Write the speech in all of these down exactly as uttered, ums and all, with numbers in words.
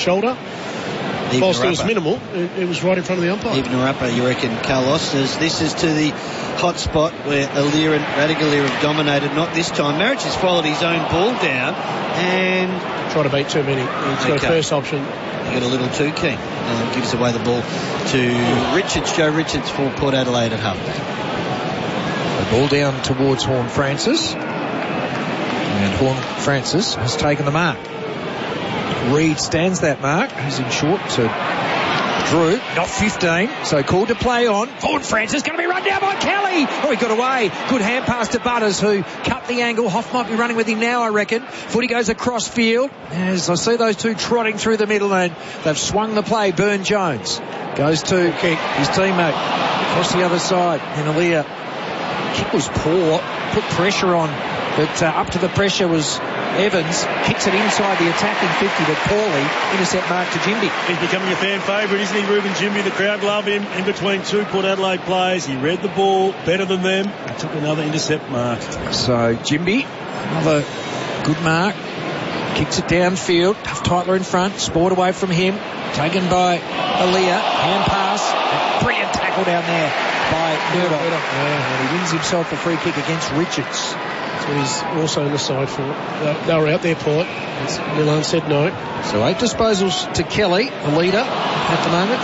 shoulder. Even Whilst it was minimal, it, it was right in front of the umpire. Even or upper, you reckon, Carlos? As this is to the hot spot where Aliir and Ratugolea have dominated. Not this time. Marriage has followed his own ball down and try to beat too many. He's got okay. a first option. He got a little too keen. Um, gives away the ball to Richards, Joe Richards for Port Adelaide at halfback. The ball down towards Horne-Francis, and Horne-Francis has taken the mark. Reid stands that mark. He's in short to Drew, not fifteen, so called to play on. Horne-Francis going to be run down by Kelly. Oh, he got away. Good hand pass to Butters, who cut the angle. Hoff might be running with him now, I reckon. Footy goes across field. As I see those two trotting through the middle, and they've swung the play. Burn-Jones goes to kick his teammate across the other side. And Aliir, kick was poor, put pressure on, but uh, up to the pressure was Evans. Kicks it inside the attacking fifty, but poorly. Intercept mark to Jimby. He's becoming a fan favourite, isn't he, Ruben Jimby? The crowd love him. In between two Port Adelaide players, he read the ball better than them. He took another intercept mark. So Jimby, another good mark. Kicks it downfield. Tough Tytler in front. Sport away from him. Taken by Aliir. Hand pass. A brilliant tackle down there by Murdoch. Yeah, and he wins himself a free kick against Richards. So he's also on the side for it. They were out there, Port. Milan said no. So eight disposals to Kelly, the leader at the moment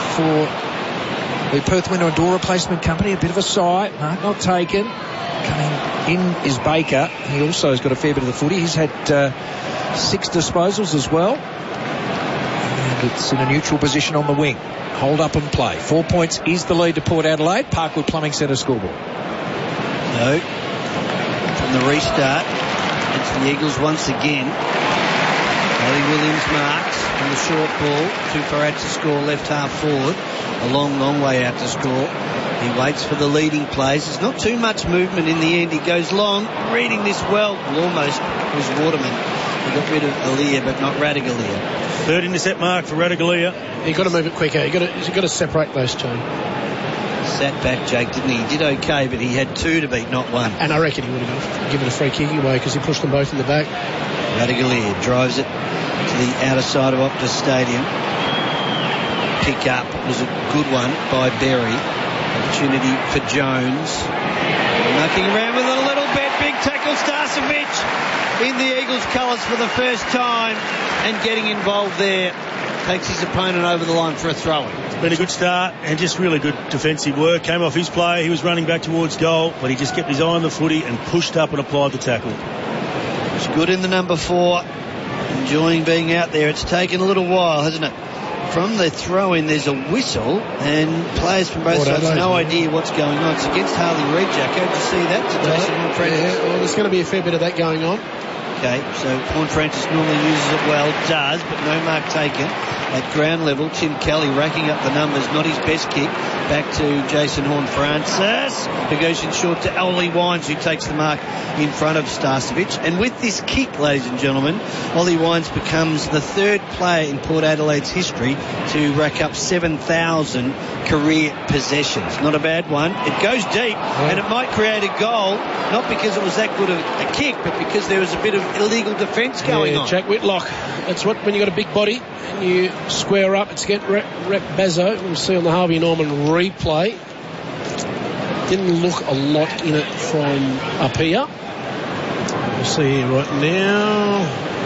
for the Perth Window and Door Replacement Company. A bit of a sigh. Mark not taken. Coming in is Baker. He also has got a fair bit of the footy. He's had uh, six disposals as well. And it's in a neutral position on the wing. Hold up and play. Four points is the lead to Port Adelaide. Parkwood Plumbing Centre scoreboard. No. The restart. It's the Eagles once again. Ollie Williams marks on the short ball. Too far out to score, left half forward. A long, long way out to score. He waits for the leading plays. There's not too much movement in the end. He goes long. Reading this well. Almost was Waterman. He got rid of Aliir, but not Ratugolea. Third intercept mark for Ratugolea. You've got to move it quicker. You've got to, you've got to separate those two. Sat back, Jake, didn't he? He did okay, but he had two to beat, not one. And I reckon he would have given a free kick away because he pushed them both in the back. Ratugolea drives it to the outer side of Optus Stadium. Pick up was a good one by Berry. Opportunity for Jones. Knocking around with it a little bit. Big tackle, Starcevic in the Eagles colours for the first time and getting involved there. Takes his opponent over the line for a throw-in. It's been a good start and just really good defensive work. Came off his play. He was running back towards goal, but he just kept his eye on the footy and pushed up and applied the tackle. It's good in the number four. Enjoying being out there. It's taken a little while, hasn't it? From the throw-in, there's a whistle, and players from both sides have no idea what's going on. It's against Harley Reid, Jacko. Did you see that? To Jason Horne-Francis? Yeah, well, there's going to be a fair bit of that going on. Okay, so Horne-Francis normally uses it well, does, but no mark taken. At ground level, Tim Kelly racking up the numbers, not his best kick. Back to Jason Horne-Francis, who goes in short to Ollie Wines, who takes the mark in front of Starcevic. And with this kick, ladies and gentlemen, Ollie Wines becomes the third player in Port Adelaide's history to rack up seven thousand career possessions. Not a bad one. It goes deep, yeah. And it might create a goal, not because it was that good of a kick, but because there was a bit of illegal defence going yeah, on. Jack Whitlock. That's what, when you got a big body and you square up, it's get rep, rep Bazzo. We'll see on the Harvey Norman replay. Didn't look a lot in it from up here. We'll see here right now.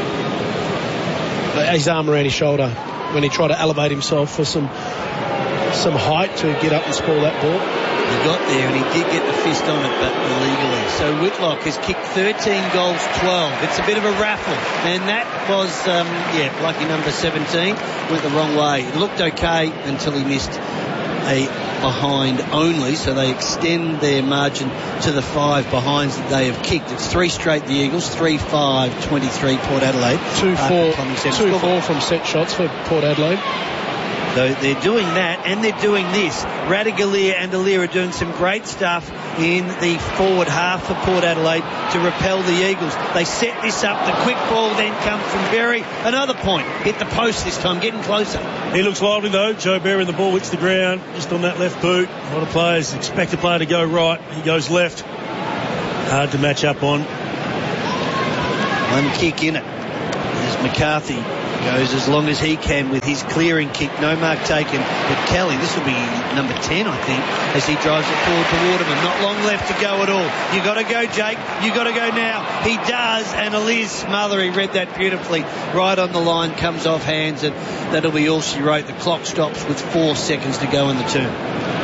His arm around his shoulder when he tried to elevate himself for some some height to get up and spoil that ball. He got there and he did get the fist on it, but illegally. So Whitlock has kicked thirteen goals, twelve. It's a bit of a raffle. And that was, um, yeah, lucky number seventeen. Went the wrong way. It looked okay until he missed a behind only, so they extend their margin to the five behinds that they have kicked. It's three straight the Eagles, three five twenty-three Port Adelaide. Two four, two four from set shots for Port Adelaide. So they're doing that, and they're doing this. Ratugolea and Aliir are doing some great stuff in the forward half for Port Adelaide to repel the Eagles. They set this up. The quick ball then comes from Berry. Another point. Hit the post this time, getting closer. He looks lively though. Joe Berry, the ball hits the ground just on that left boot. A lot of players expect a player to go right. He goes left. Hard to match up on. One kick in it. There's McCarthy Goes as long as he can with his clearing kick. No mark taken. But Kelly, this will be number ten, I think, as he drives it forward to Waterman. Not long left to go at all. You got to go, Jake. You got to go now. He does, and Eliz Smothery read that beautifully. Right on the line, comes off hands, and that'll be all she wrote. The clock stops with four seconds to go in the turn.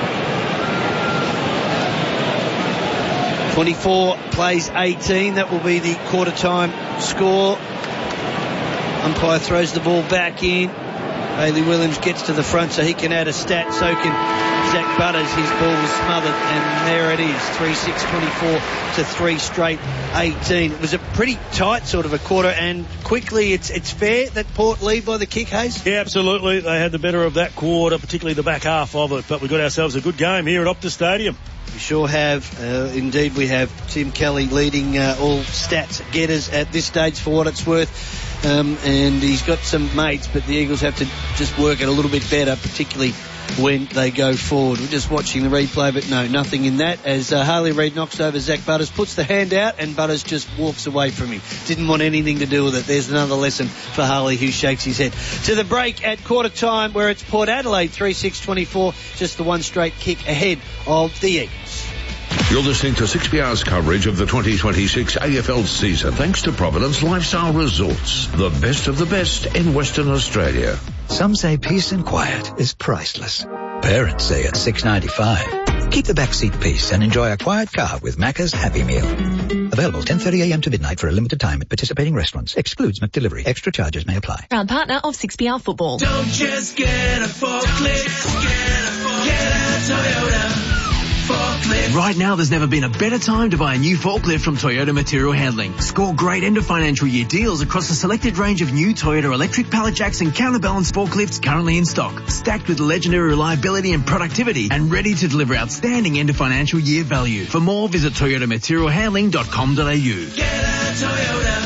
twenty-four plays eighteen. That will be the quarter time score. Umpire throws the ball back in. Bailey Williams gets to the front so he can add a stat. So can Zach Butters. His ball was smothered, and there it is. three six twenty-four to three straight eighteen. It was a pretty tight sort of a quarter, and quickly it's it's fair that Port lead by the kick, Hayes? Yeah, absolutely. They had the better of that quarter, particularly the back half of it, but we got ourselves a good game here at Optus Stadium. We sure have. Uh, indeed, we have Tim Kelly leading uh, all stats getters at this stage for what it's worth. Um, and he's got some mates, but the Eagles have to just work it a little bit better, particularly when they go forward. We're just watching the replay, but no, nothing in that. As uh, Harley Reid knocks over Zach Butters, puts the hand out, and Butters just walks away from him. Didn't want anything to do with it. There's another lesson for Harley, who shakes his head. To the break at quarter time, where it's Port Adelaide three six twenty-four, just the one straight kick ahead of the Eagles. You're listening to six P R's coverage of the twenty twenty-six A F L season, thanks to Providence Lifestyle Resorts, the best of the best in Western Australia. Some say peace and quiet is priceless. Parents say it's six ninety-five. Keep the backseat peace and enjoy a quiet car with Macca's Happy Meal. Available ten thirty a.m. to midnight for a limited time at participating restaurants. Excludes McDelivery. Extra charges may apply. Proud partner of six P R Football. Don't just get a forklift. Get a Toyota. Forklift. Right now, there's never been a better time to buy a new forklift from Toyota Material Handling. Score great end of financial year deals across a selected range of new Toyota electric pallet jacks and counterbalance forklifts currently in stock, stacked with legendary reliability and productivity, and ready to deliver outstanding end of financial year value. For more, visit toyota material handling dot com dot a u. Get a Toyota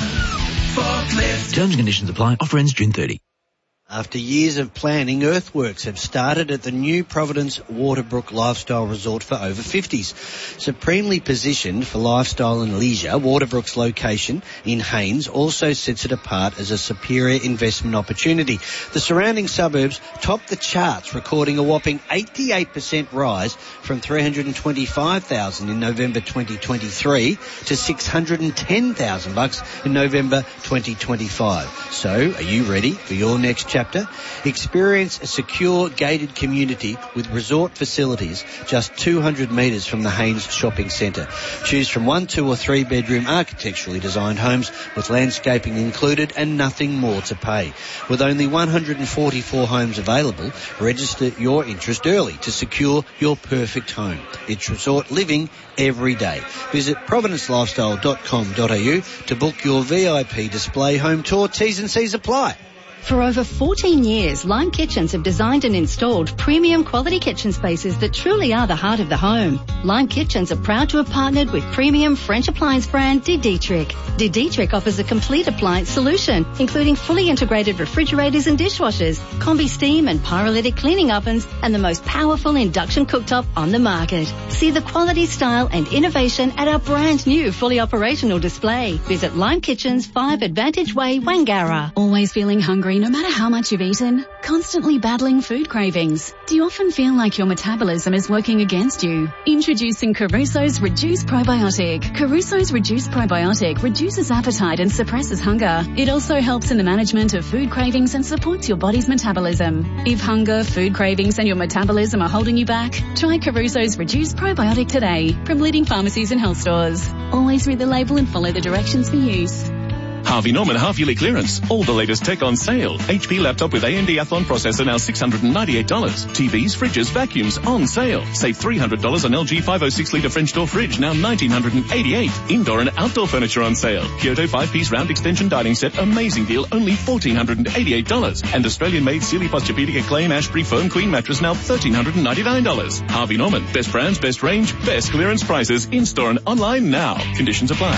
forklift. Terms and conditions apply. Offer ends June thirtieth. After years of planning, earthworks have started at the new Providence Waterbrook Lifestyle Resort for over fifties. Supremely positioned for lifestyle and leisure, Waterbrook's location in Haynes also sets it apart as a superior investment opportunity. The surrounding suburbs top the charts, recording a whopping eighty-eight percent rise from three hundred twenty-five thousand dollars in November twenty twenty-three to six hundred ten thousand dollars bucks in November twenty twenty-five. So, are you ready for your next chapter? Experience a secure gated community with resort facilities just two hundred metres from the Haynes Shopping Centre. Choose from one, two or three bedroom architecturally designed homes with landscaping included and nothing more to pay. With only one hundred forty-four homes available, register your interest early to secure your perfect home. It's resort living every day. Visit providence lifestyle dot com dot a u to book your V I P display home tour. T's and C's apply. For over fourteen years, Lime Kitchens have designed and installed premium quality kitchen spaces that truly are the heart of the home. Lime Kitchens are proud to have partnered with premium French appliance brand De Dietrich. De Dietrich offers a complete appliance solution, including fully integrated refrigerators and dishwashers, combi steam and pyrolytic cleaning ovens, and the most powerful induction cooktop on the market. See the quality, style and innovation at our brand new fully operational display. Visit Lime Kitchens, five Advantage Way, Wangara. Always feeling hungry no matter how much you've eaten? Constantly battling food cravings? Do you often feel like your metabolism is working against you? Introducing Caruso's Reduce Probiotic. Caruso's Reduce Probiotic reduces appetite and suppresses hunger. It also helps in the management of food cravings and supports your body's metabolism. If hunger, food cravings and your metabolism are holding you back, try Caruso's Reduce Probiotic today from leading pharmacies and health stores. Always read the label and follow the directions for use. Harvey Norman half-yearly clearance. All the latest tech on sale. H P laptop with A M D Athlon processor now six hundred ninety-eight dollars. T Vs, fridges, vacuums on sale. Save three hundred dollars on L G five oh six litre French door fridge, now one thousand nine hundred eighty-eight dollars. Indoor and outdoor furniture on sale. Kyoto five-piece round extension dining set, amazing deal, only one thousand four hundred eighty-eight dollars. And Australian-made Sealy Posturepedic Acclaim Ashbury foam queen mattress, now one thousand three hundred ninety-nine dollars. Harvey Norman. Best brands, best range, best clearance prices. In-store and online now. Conditions apply.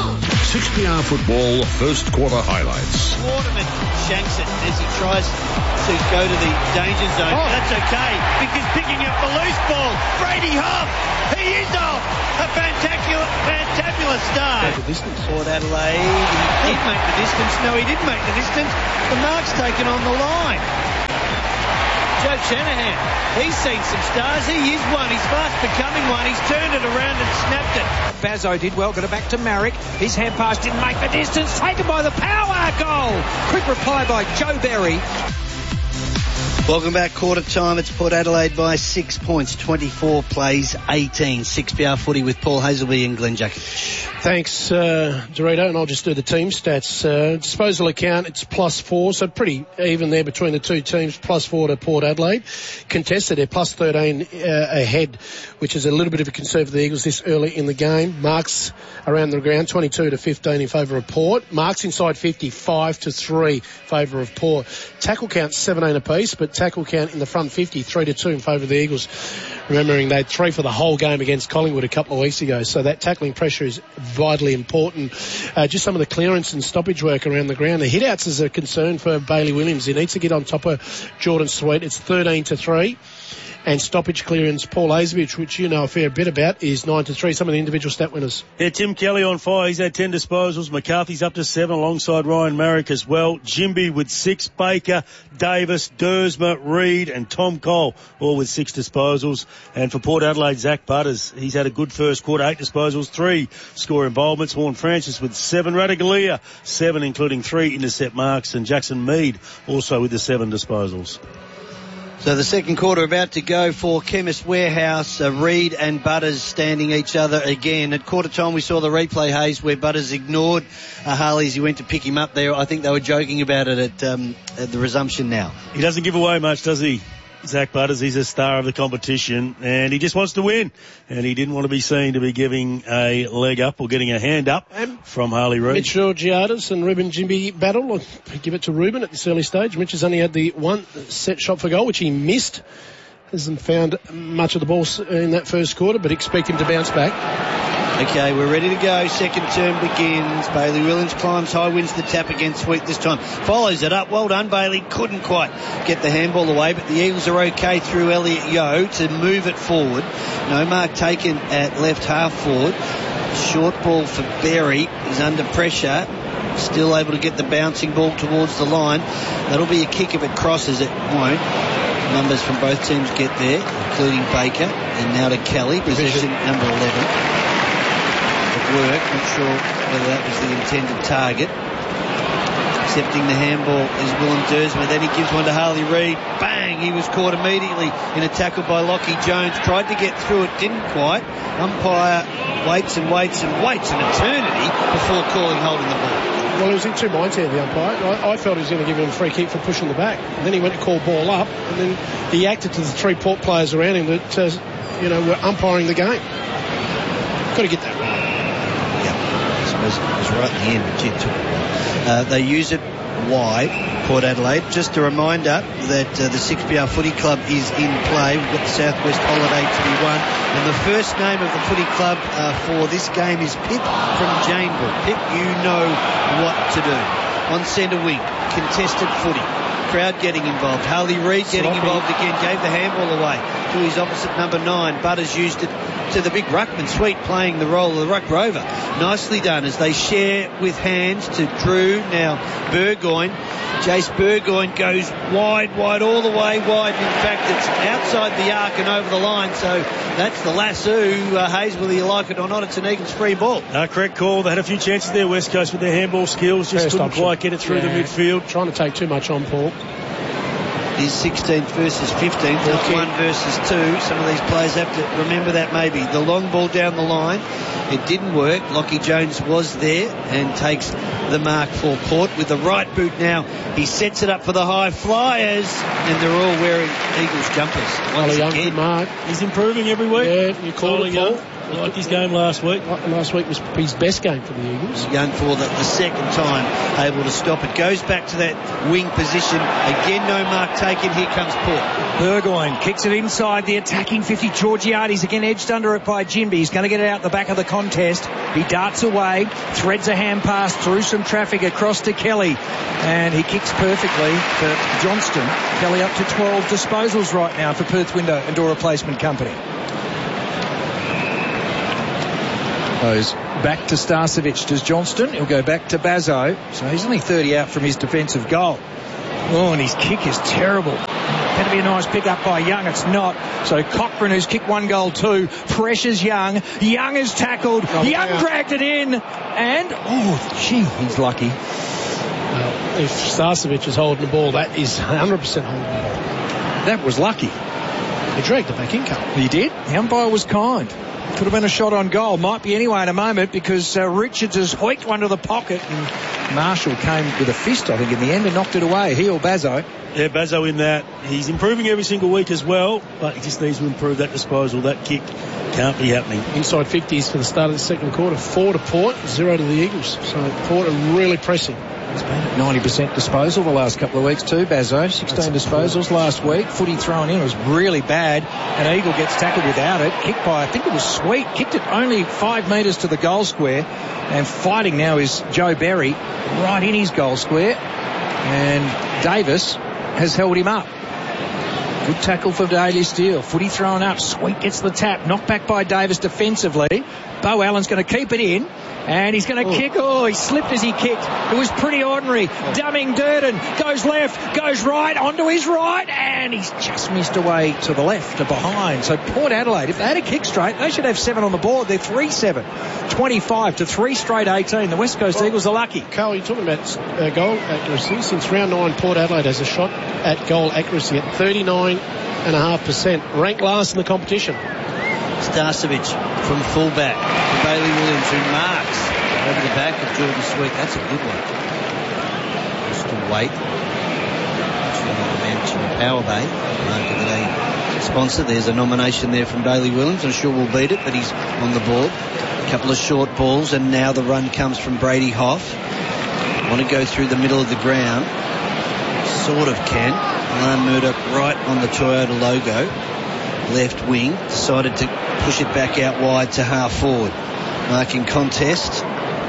six P R Football First Quarter Highlights. Waterman shanks it as he tries to go to the danger zone. Oh. That's okay, because picking up the loose ball, Brady Hough, he is off. A fantastic fantabulous, fantabulous start. Port Adelaide, he did make the distance. No, he didn't make the distance. The mark's taken on the line. Joe Shanahan, he's seen some stars. He is one. He's fast becoming one. He's turned it around and snapped it. Bazzo did well. Got it back to Marrick. His hand pass didn't make the distance. Taken by the power goal. Quick reply by Joe Berry. Welcome back, quarter time. It's Port Adelaide by six points, twenty-four plays, eighteen. six P R footy with Paul Hazelby and Glenn Jakovich. Thanks, uh, Dorito, and I'll just do the team stats. Uh, disposal account, it's plus four, so pretty even there between the two teams, plus four to Port Adelaide. Contested, they're plus thirteen uh, ahead, which is a little bit of a concern for the Eagles this early in the game. Marks around the ground, twenty-two to fifteen in favour of Port. Marks inside fifty, five to three in favour of Port. Tackle count, seventeen apiece, but tackle count in the front fifty, three to two in favour of the Eagles. Remembering they had three for the whole game against Collingwood a couple of weeks ago, so that tackling pressure is vitally important. Uh, just some of the clearance and stoppage work around the ground. The hit-outs is a concern for Bailey Williams. He needs to get on top of Jordan Sweet. It's thirteen to three. And stoppage clearance, Paul Azevich, which you know a fair bit about, is nine to three. Some of the individual stat winners. Yeah, Tim Kelly on fire. He's had ten disposals. McCarthy's up to seven alongside Ryan Marrick as well. Jimby with six. Baker, Davis, Dersma, Reid and Tom Cole all with six disposals. And for Port Adelaide, Zach Butters, he's had a good first quarter, eight disposals, three score involvements. Horn Francis with seven. Radaglia, seven, including three intercept marks. And Jackson Mead also with the seven disposals. So the second quarter about to go for Chemist Warehouse, uh, Reid and Butters standing each other again. At quarter time we saw the replay, Hayes, where Butters ignored uh, Harley as he went to pick him up there. I think they were joking about it at, um, at the resumption now. He doesn't give away much, does he? Zach Butters, he's a star of the competition and he just wants to win, and he didn't want to be seen to be giving a leg up or getting a hand up and from Harley Reid. Mitch Georgiades and Ruben Jimby battle. I'll give it to Ruben at this early stage. Mitch has only had the one set shot for goal, which he missed. Hasn't found much of the ball in that first quarter, but expect him to bounce back. Okay, we're ready to go. Second term begins. Bailey Williams climbs high, wins the tap against Sweet this time. Follows it up. Well done, Bailey. Couldn't quite get the handball away, but the Eagles are okay through Elliot Yeo to move it forward. No mark taken at left half forward. Short ball for Berry. He's under pressure. Still able to get the bouncing ball towards the line. That'll be a kick if it crosses. It won't. Numbers from both teams get there, including Baker. And now to Kelly, position number eleven. Work. Not sure whether that was the intended target. Accepting the handball is Willem Dersma. Then he gives one to Harley Reid. Bang! He was caught immediately in a tackle by Lockie Jones. Tried to get through it, didn't quite. Umpire waits and waits and waits an eternity before calling holding the ball. Well, he was in two minds here, the umpire. I, I felt he was going to give him a free kick for pushing the back. And then he went to call ball up, and then he acted to the three Port players around him that, uh, you know, were umpiring the game. Got to get that right. It was right in the end, but it took a while. Uh, they use it wide, Port Adelaide. Just a reminder that uh, the six P R Footy Club is in play. We've got the Southwest Holiday to be won. And the first name of the footy club uh, for this game is Pip from Janebrook. Pip, you know what to do. On centre wing, contested footy. Crowd getting involved. Harley Reid getting Sloppy. involved again. Gave the handball away to his opposite number nine. Butters used it to the big ruckman. Sweet playing the role of the ruck rover. Nicely done as they share with hands to Drew. Now Burgoyne. Jace Burgoyne goes wide, wide, all the way wide. In fact, it's outside the arc and over the line. So that's the lasso. Uh, Hayes, whether you like it or not, it's an Eagles free ball. Uh, correct call. They had a few chances there, West Coast, with their handball skills. Just First couldn't option. quite get it through Yeah. the midfield. Trying to take too much on, Paul. It is sixteenth versus fifteenth, not Okay. one versus two. Some of these players have to remember that maybe. The long ball down the line, it didn't work. Lockie Jones was there and takes the mark for Port with the right boot now. He sets it up for the high flyers, and they're all wearing Eagles jumpers. Once Young, again. good mark. He's improving every week. Yeah, you called Ollie it, Young. Paul. I liked his game last week. Last week was his best game for the Eagles. Young for the, the second time able to stop it. Goes back to that wing position. Again, no mark taken. Here comes Port. Burgoyne kicks it inside the attacking fifty. Georgiades again edged under it by Jimby. He's going to get it out the back of the contest. He darts away, threads a hand pass through some traffic across to Kelly, and he kicks perfectly for Johnston. Kelly up to twelve disposals right now for Perth Window and Door Replacement Company. Goes back to Starcevic. Does Johnston? He'll go back to Bazzo. So he's only thirty out from his defensive goal. Oh, and his kick is terrible. Better be a nice pick up by Young. It's not. So Cochran, who's kicked one goal too, pressures Young. Young is tackled. Oh, Young yeah. dragged it in. And, oh, gee, he's lucky. Well, if Starcevic is holding the ball, that is one hundred percent holding the ball. That was lucky. He dragged it back in, Carl. He did. The umpire was kind. Could have been a shot on goal. Might be anyway in a moment because uh, Richards has hoiked one to the pocket and Marshall came with a fist, I think, in the end and knocked it away. He or Bazzo. Yeah, Bazzo in that. He's improving every single week as well, but he just needs to improve that disposal. That kick can't be happening. Inside fifties for the start of the second quarter. Four to Port, zero to the Eagles. So Port are really pressing. He's been at ninety percent disposal the last couple of weeks too, Bazzo. sixteen That's disposals cool. last week. Footy thrown in was really bad. And Eagle gets tackled without it. Kicked by, I think it was Sweet. Kicked it only five metres to the goal square. And fighting now is Joe Berry right in his goal square. And Davis has held him up. Good tackle for Daly Steele. Footy thrown up. Sweet gets the tap. Knocked back by Davis defensively. Bo Allen's going to keep it in. And he's going to kick. Oh, he slipped as he kicked. It was pretty ordinary. Oh. Dumming Durden. Goes left. Goes right. Onto his right. And he's just missed away to the left, to behind. So Port Adelaide, if they had a kick straight, they should have seven on the board. They're three seven. twenty-five to three straight eighteen. The West Coast well, Eagles are lucky. Carl, you're talking about uh, goal accuracy. Since round nine, Port Adelaide has a shot at goal accuracy at thirty-nine point five percent. Ranked last in the competition. Starcevic from fullback. Bailey Williams, who marks over the back of Jordan Sweet. That's a good one. Just to wait. The mention Power Bay, market that they sponsor. There's a nomination there from Bailey Williams. I'm sure we'll beat it, but he's on the board. A couple of short balls, and now the run comes from Brady Hoff. Want to go through the middle of the ground. Sort of can. Alan Murdoch right on the Toyota logo. Left wing. Decided to push it back out wide to half forward. Marking contest.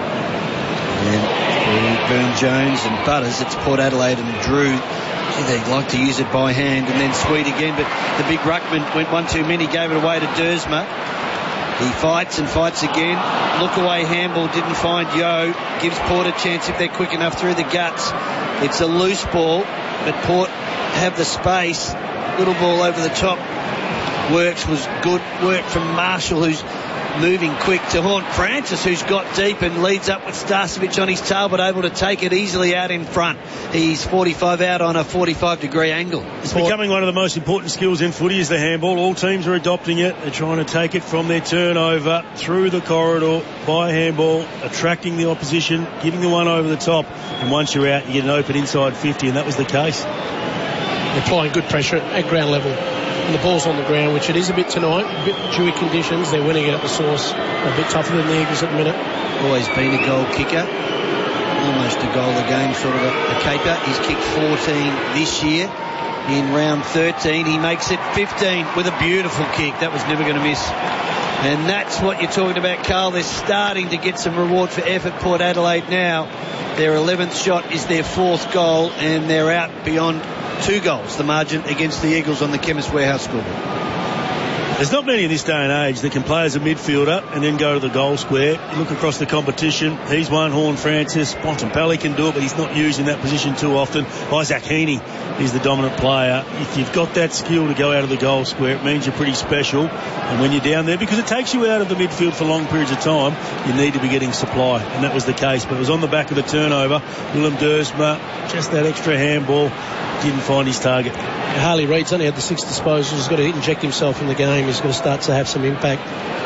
And Burn Jones and Butters. It's Port Adelaide and Drew. Gee, they'd like to use it by hand. And then Sweet again, but the big ruckman went one too many, gave it away to Dersma. He fights and fights again. Look away handball, didn't find Yo. Gives Port a chance if they're quick enough through the guts. It's a loose ball, but Port have the space. Little ball over the top. Works was good work from Marshall, who's moving quick to Horn Francis, who's got deep and leads up with Starcevic on his tail, but able to take it easily out in front. He's forty-five out on a forty-five degree angle. It's becoming one of the most important skills in footy is the handball. All teams are adopting it. They're trying to take it from their turnover through the corridor by handball, attracting the opposition, giving the one over the top, and once you're out, you get an open inside fifty, and that was the case. They're applying good pressure at ground level. And the ball's on the ground, which it is a bit tonight, a bit dewy conditions. They're winning it at the source. A bit tougher than the Eagles at the minute. Always been a goal kicker. Almost a goal a game, sort of a, a caper. He's kicked fourteen this year. In round thirteen, he makes it fifteen with a beautiful kick. That was never going to miss. And that's what you're talking about, Carl. They're starting to get some reward for effort. Port Adelaide now. Their eleventh shot is their fourth goal, and they're out beyond two goals, the margin against the Eagles on the Chemist Warehouse scoreboard. There's not many in this day and age that can play as a midfielder and then go to the goal square. You look across the competition, he's one, Horn Francis. Bontempelli can do it, but he's not used in that position too often. Isaac Heaney is the dominant player. If you've got that skill to go out of the goal square, it means you're pretty special. And when you're down there, because it takes you out of the midfield for long periods of time, you need to be getting supply. And that was the case. But it was on the back of the turnover. Willem Dersma, just that extra handball, didn't find his target. Harley Reid's only had the six disposals. He's got to inject himself in the game. He's got to start to have some impact.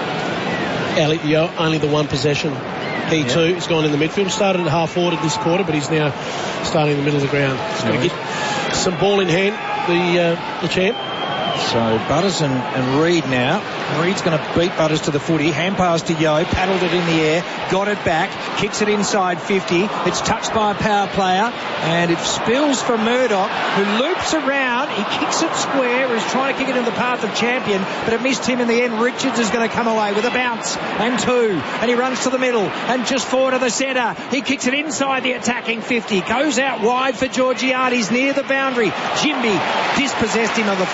Elliot Yeo, only the one possession. He yeah. too has gone in the midfield. Started at half forward this quarter, but he's now starting in the middle of the ground. He's got to get some ball in hand, the uh, the champ. So Butters and, and Reid now. Reid's going to beat Butters to the footy. Hand pass to Yo. Paddled it in the air. Got it back. Kicks it inside fifty. It's touched by a power player. And it spills for Murdoch, who loops around. He kicks it square. He's trying to kick it in the path of Champion, but it missed him in the end. Richards is going to come away with a bounce. And two. And he runs to the middle. And just forward to the centre. He kicks it inside the attacking fifty. Goes out wide for Georgiades near the boundary. Jimby dispossessed him of the footy.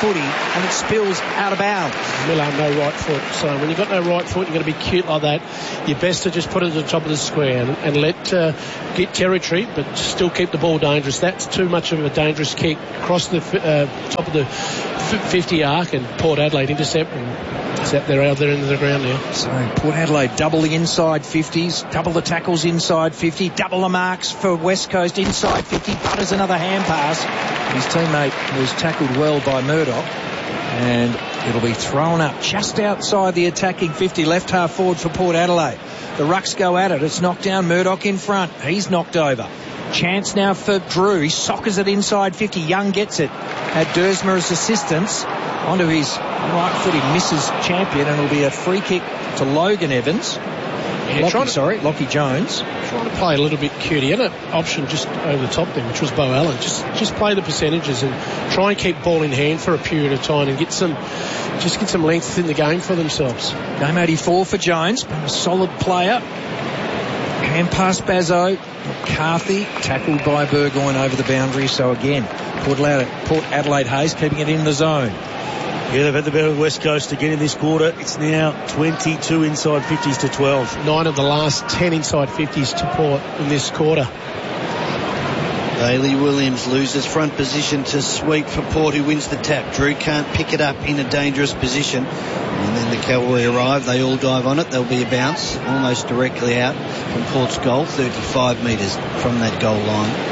and it spills out of bounds. Miller, no right foot. So when you've got no right foot, you're going to be cute like that. You're best to just put it at the top of the square and, and let uh, get territory, but still keep the ball dangerous. That's too much of a dangerous kick. Cross the uh, top of the fifty arc, and Port Adelaide intercept, and it's out there out there into the ground now. So Port Adelaide double the inside fifties, double the tackles inside fifty, double the marks for West Coast inside fifty. Butters another hand pass. His teammate was tackled well by Murdoch, and it'll be thrown up just outside the attacking fifty, left half forward for Port Adelaide. The Rucks go at it. It's knocked down. Murdoch in front. He's knocked over. Chance now for Drew. He soccers it inside fifty. Young gets it. Had Dersma as assistance. Onto his right foot. He misses Champion, and it'll be a free kick to Logan Evans. Yeah, Lockie, to, sorry, Lockie Jones. Trying to play a little bit cute. He had an option just over the top there, which was Bo Allen. Just just play the percentages and try and keep ball in hand for a period of time and get some just get some length in the game for themselves. Game eighty-four for Jones. A solid player. Hand pass Bazzo. McCarthy tackled by Burgoyne over the boundary. So again, Port Adelaide, Port Adelaide Hayes keeping it in the zone. Yeah, they've had the better of the West Coast again in this quarter. It's now twenty-two inside fifties to twelve. Nine of the last ten inside fifties to Port in this quarter. Bailey Williams loses front position to Sweet for Port, who wins the tap. Drew can't pick it up in a dangerous position. And then the cavalry arrive. They all dive on it. There'll be a bounce almost directly out from Port's goal, thirty-five metres from that goal line.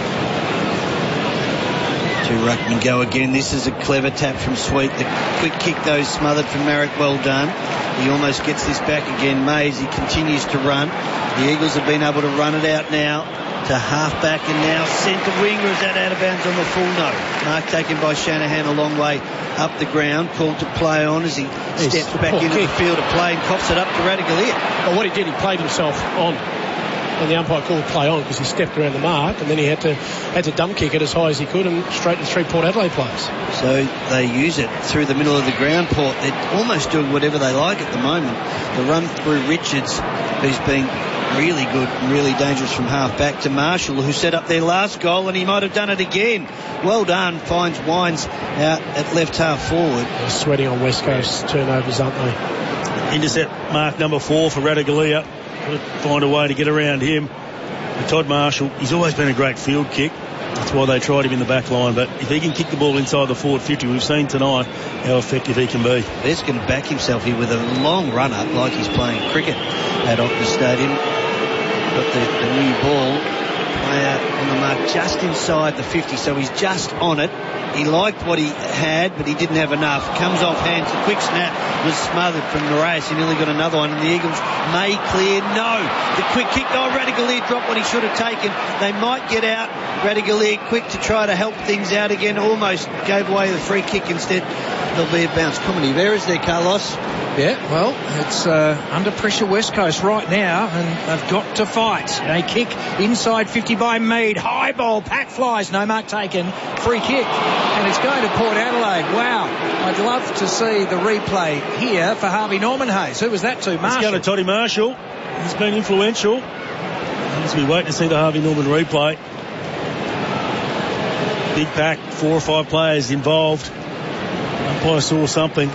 Two ruckmen go again. This is a clever tap from Sweet. The quick kick, though, smothered from Marek. Well done. He almost gets this back again. Mays, he continues to run. The Eagles have been able to run it out now to half-back, and now centre winger. Is that out of bounds on the full? No. Mark taken by Shanahan a long way up the ground. Called to play on as he yes. steps back oh, into kick. the field of play and cops it up to Radaglia. Well, what he did, he played himself on. And the umpire called play on because he stepped around the mark, and then he had to had to dump kick it as high as he could and straight to three Port Adelaide players. So they use it through the middle of the ground, Port. They're almost doing whatever they like at the moment. The run through Richards, who's been really good and really dangerous from half back, to Marshall, who set up their last goal, and he might have done it again. Well done. Finds Wines out at left half forward. They're sweating on West Coast turnovers, aren't they? Intercept mark number four for Radaglia. Find a way to get around him. And Todd Marshall, he's always been a great field kick. That's why they tried him in the back line. But if he can kick the ball inside the forward fifty, we've seen tonight how effective he can be. He's going to back himself here with a long run-up like he's playing cricket at Optus Stadium. Got the, the new ball. Player on the mark just inside the fifty, so he's just on it. He liked what he had, but he didn't have enough. Comes off hands. The quick snap was smothered from Moraes. He nearly got another one, and the Eagles may clear. No. The quick kick. Oh, Radaglia dropped what he should have taken. They might get out. Radaglia quick to try to help things out again. Almost gave away the free kick instead. There'll be a bounce. Comedy there, is there, Carlos? Yeah, well, it's uh, under pressure West Coast right now, and they've got to fight. A kick inside fifty by Mead. High ball, pack flies, no mark taken. Free kick, and it's going to Port Adelaide. Wow, I'd love to see the replay here for Harvey Norman Hayes. Who was that to? Marshall. It's going to Toddy Marshall. He's been influential. As we wait to see the Harvey Norman replay. Big pack, four or five players involved. Umpire saw something.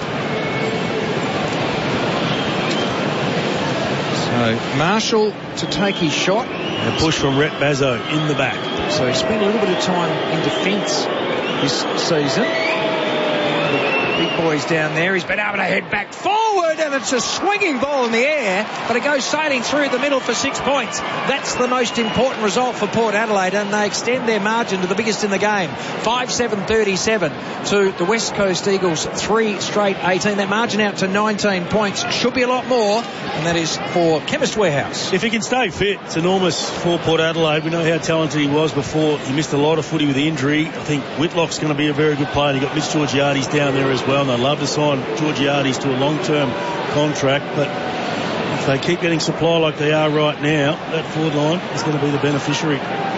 So Marshall to take his shot. And a push from Rhett Bazzo in the back. So he spent a little bit of time in defence this season. The big boys down there. He's been able to head back forward, and it's a swinging ball in the air, but it goes sailing through the middle for six points. That's the most important result for Port Adelaide, and they extend their margin to the biggest in the game. five seven thirty-seven to the West Coast Eagles, three straight eighteen. That margin out to nineteen points. Should be a lot more, and that is for Chemist Warehouse. If he can stay fit, it's enormous for Port Adelaide. We know how talented he was before. He missed a lot of footy with injury. I think Whitlock's going to be a very good player. You've got Mitch Georgiades down there as well, and I'd love to sign Georgiades to a long-term contract, but if they keep getting supply like they are right now, that forward line is going to be the beneficiary.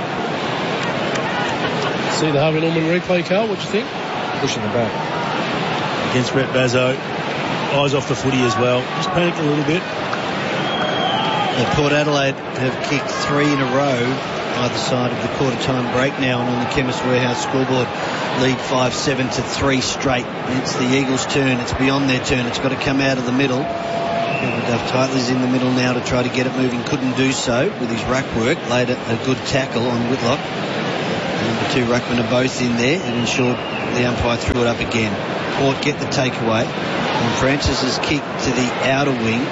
See the Harvey Norman replay, Carl, what do you think? Pushing the back. Against Rhett Bazzo. Eyes off the footy as well. Just panicked a little bit. The Port Adelaide have kicked three in a row either side of the quarter time break now, and on the Chemist Warehouse scoreboard lead five seven to three straight. It's the Eagles' turn. It's beyond their turn. It's got to come out of the middle. Duff Titley's in the middle now to try to get it moving. Couldn't do so with his ruck work. Laid a, a good tackle on Whitlock. Number two ruckmen are both in there and ensured the umpire threw it up again. Port get the takeaway. And Francis's kick to the outer wing.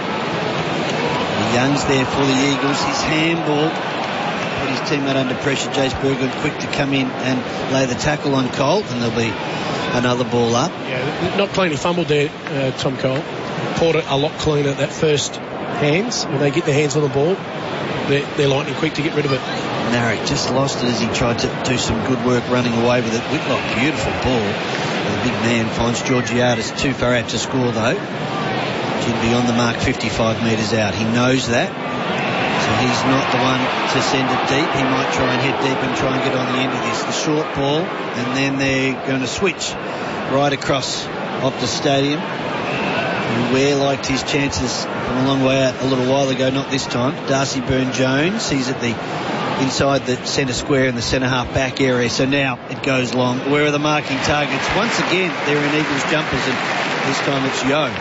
The Young's there for the Eagles. His handball put his teammate under pressure. Jace Berglund quick to come in and lay the tackle on Cole, and there'll be another ball up. Yeah, not cleanly fumbled there, uh, Tom Cole. Porter a lot cleaner at that first hands. When they get their hands on the ball, they're, they're lightning quick to get rid of it. Marek just lost it as he tried to do some good work running away with it. Whitlock, beautiful ball. The big man finds Georgiades too far out to score though. Ginby on the mark, fifty-five metres out. He knows that. So he's not the one to send it deep. He might try and head deep and try and get on the end of this. The short ball, and then they're going to switch right across Optus Stadium. Ware liked his chances from a long way out a little while ago, not this time. Darcy Byrne-Jones, he's at the inside the centre square in the centre half back area, so now it goes long. Where are the marking targets? Once again, they're in Eagles jumpers, and this time it's Yo.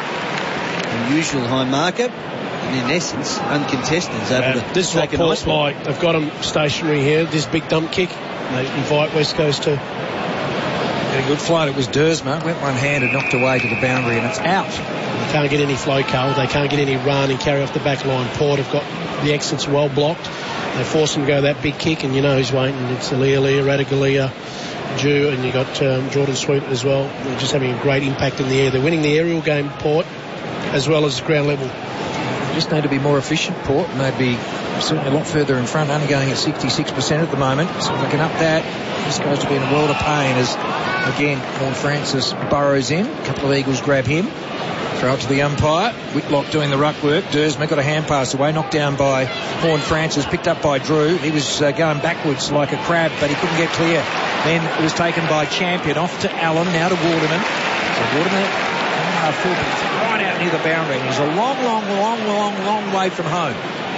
Unusual high marker, and in essence, uncontested. Is able yeah, to this is take what a nice Port like. They've got them stationary here. This big dump kick. They invite West Coast to. Had a good float. It was Dersma. Went one-handed, knocked away to the boundary, and it's out. They can't get any flow, Carl. They can't get any run and carry off the back line. Port have got the exits well blocked. They force them to go that big kick, and you know who's waiting. It's Leah, Radagalia, Jew, and you got um, Jordan Sweet as well. They're just having a great impact in the air. They're winning the aerial game, Port, as well as ground level. Just need to be more efficient, Port, and they'd be certainly a lot further in front, only going at sixty-six percent at the moment. So if they can up that, this goes to be in a world of pain as, again, Horn Francis burrows in. A couple of Eagles grab him. Throw it to the umpire. Whitlock doing the ruck work. Dersma got a hand pass away, knocked down by Horn Francis, picked up by Drew. He was uh, going backwards like a crab, but he couldn't get clear. Then it was taken by Champion, off to Allen, now to Waterman. So Waterman, uh, full, right out near the boundary. He's a long, long, long, long, long way from home.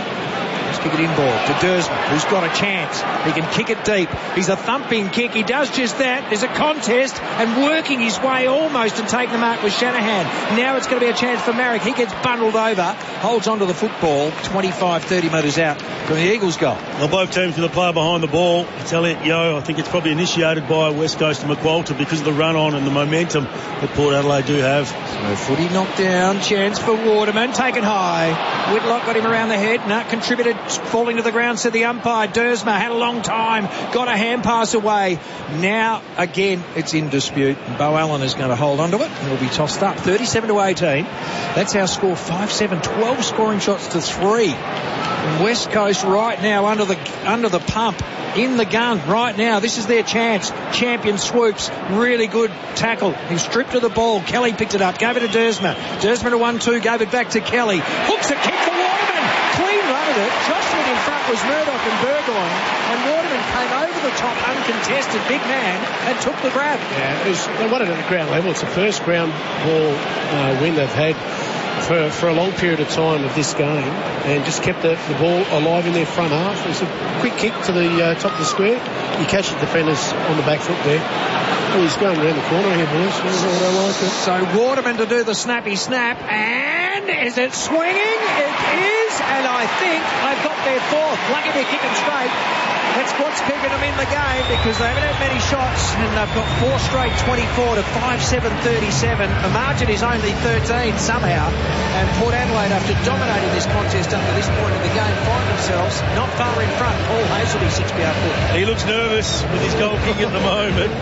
Let's kick it in ball to Dersma, who's got a chance. He can kick it deep. He's a thumping kick. He does just that. There's a contest and working his way almost and taking the mark with Shanahan. Now it's going to be a chance for Marek. He gets bundled over, holds onto the football, twenty-five, thirty metres out from the Eagles goal. Well, both teams with a player behind the ball. It's Elliot Yo. I think it's probably initiated by West Coast and McWalter because of the run on and the momentum that Port Adelaide do have. So footy knocked down. Chance for Waterman. Taken high. Whitlock got him around the head. Nut contributed. Falling to the ground, said the umpire. Dersma had a long time. Got a hand pass away. Now, again, it's in dispute. Bo Allen is going to hold onto it. And it'll be tossed up. thirty-seven to eighteen. That's our score. five seven. twelve scoring shots to three. And West Coast right now under the under the pump. In the gun right now. This is their chance. Champion swoops. Really good tackle. He stripped to the ball. Kelly picked it up. Gave it to Dersma. Dersma to one two. Gave it back to Kelly. Hooks a kick for Waterman. Clean run at it. Jostling in front was Murdoch and Burgoyne. And Waterman came over the top uncontested. Big man. And took the grab. Yeah, it was, they won it at the ground level. It's the first ground ball uh, win they've had for, for a long period of time of this game, and just kept the, the ball alive in their front half. It was a quick kick to the uh, top of the square. You catch the defenders on the back foot there. Oh, he's going around the corner here, boys. I like it. So Waterman to do the snappy snap, and is it swinging? It is, and I think they've got their fourth. Lucky they're kicking straight. That's what's keeping them in the game because they haven't had many shots and they've got four straight twenty-four to five seven thirty-seven. The margin is only thirteen somehow, and Port Adelaide, after dominating this contest up to this point of the game, find themselves not far in front. Paul Hazelby, six P R foot. He looks nervous with his goal kick at the moment.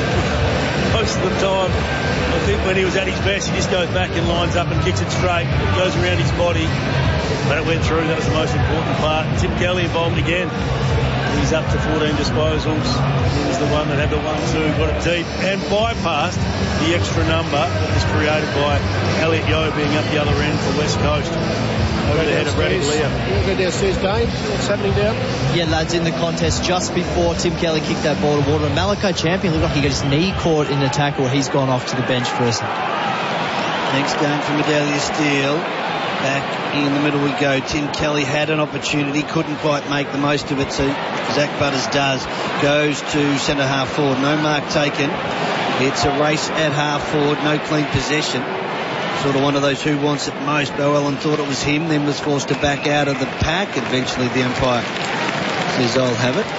Most of the time, I think when he was at his best, he just goes back and lines up and kicks it straight. It goes around his body, but it went through. That was the most important part. Tim Kelly involved again. He's up to fourteen disposals. He was the one that had the one two, got it deep, and bypassed the extra number that was created by Elliot Yo being up the other end for West Coast. Over the head of Radagalia. You go downstairs, Dave. What's happening down? Yeah, lads, in the contest just before Tim Kelly kicked that ball to Waterman, Malachi Champion looked like he got his knee caught in the tackle. He's gone off to the bench for us. Next game for Medallia Steel. Back in the middle we go. Tim Kelly had an opportunity, couldn't quite make the most of it, so Zach Butters does. Goes to centre half forward. No mark taken. It's a race at half forward, no clean possession. Sort of one of those who wants it most. Beau Allen thought it was him, then was forced to back out of the pack. Eventually the umpire says, I'll have it.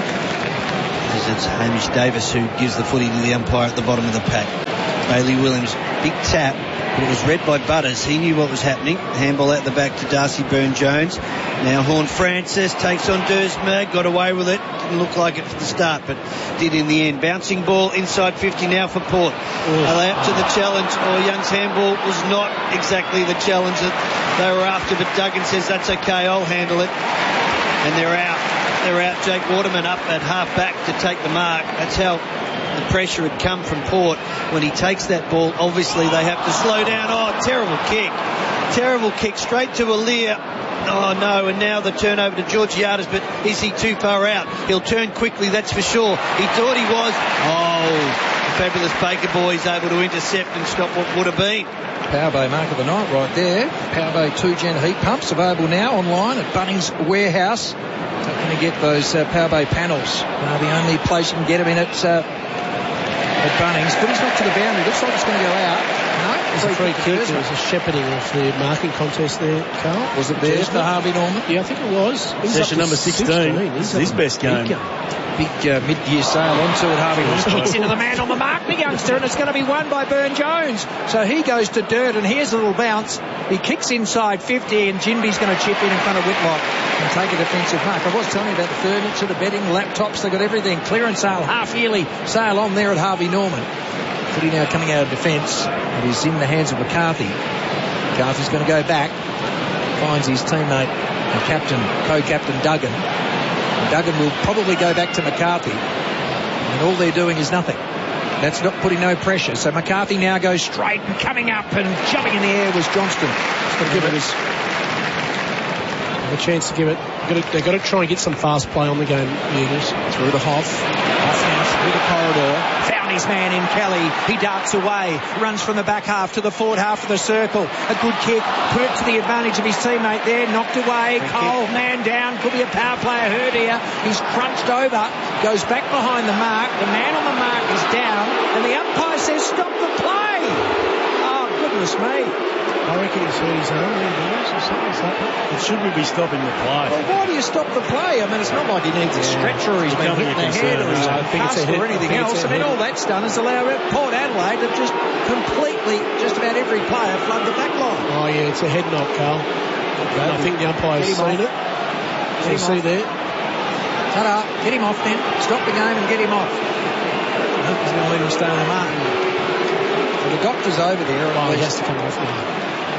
As it's Hamish Davis who gives the footy to the umpire at the bottom of the pack. Bailey Williams, big tap. But it was read by Butters. He knew what was happening. Handball out the back to Darcy Byrne-Jones. Now Horne-Francis takes on Dersma. Got away with it. Didn't look like it for the start, but did in the end. Bouncing ball inside fifty now for Port. Allow up to the challenge. Oh, Young's handball was not exactly the challenge that they were after, but Duggan says that's okay, I'll handle it. And they're out. They're out. Jake Waterman up at half back to take the mark. That's how the pressure had come from Port. When he takes that ball, obviously they have to slow down. Oh, terrible kick. Terrible kick straight to Alir. Oh no, and now the turnover to Georgiades, but is he too far out? He'll turn quickly, that's for sure. He thought he was. Oh, the fabulous Baker boys able to intercept and stop what would have been. Power Bay mark of the night right there. Power Bay two gen heat pumps available now online at Bunnings Warehouse. Going to get those uh, Power Bay panels. Uh, the only place you can get them in at, uh, at Bunnings. Footy's not to the boundary. Looks like it's going to go out. No, it's a free kick. There was a shepherding of the marking contest there, Carl. Was it there for Harvey Norman? Yeah, I think it was. Session number sixteen. sixteen. This is his best game. Big uh, mid-year sale onto it. Harvey Norman kicks into the man on the mark, the youngster, and it's going to be won by Byrne-Jones. So he goes to dirt, and here's a little bounce. He kicks inside fifty, and Jinby's going to chip in in front of Whitlock and take a defensive mark. I was telling you about the furniture, the bedding, laptops, they've got everything. Clearance sale, half-yearly sale on there at Harvey Norman. Footy now coming out of defence. It is in the hands of McCarthy. McCarthy's going to go back. Finds his teammate and captain, co-captain Duggan. And Duggan will probably go back to McCarthy. And all they're doing is nothing. That's not putting no pressure. So McCarthy now goes straight and coming up and jumping in the air was Johnston. Got to give it his, have a chance to give it. They've got, to, they've got to try and get some fast play on the game, Eagles. Through to Hoff. Hoff now through the corridor. Found his man in Kelly. He darts away. Runs from the back half to the forward half of the circle. A good kick. Put it to the advantage of his teammate there. Knocked away. Good Cole, kick. Man down. Could be a power player hurt here. He's crunched over. Goes back behind the mark. The man on the mark is down. And the umpire says stop the play. Oh, goodness me. I reckon he's hurt his arm or something like that. It should be stopping the play. Well, why do you stop the play? I mean, it's not like he needs a stretcher or he's been hit in the head or he's passed or anything else. I mean, all that's done is allow Port Adelaide to just completely, just about every player flood the back line. Oh, yeah, it's a head knock, Carl. Okay. I think the umpire's seen it. Get him see there. Ta-da. Get him off then. Stop the game and get him off. I hope he's going to let him stay on the mark. So the doctor's over there. Oh, he has to come off now.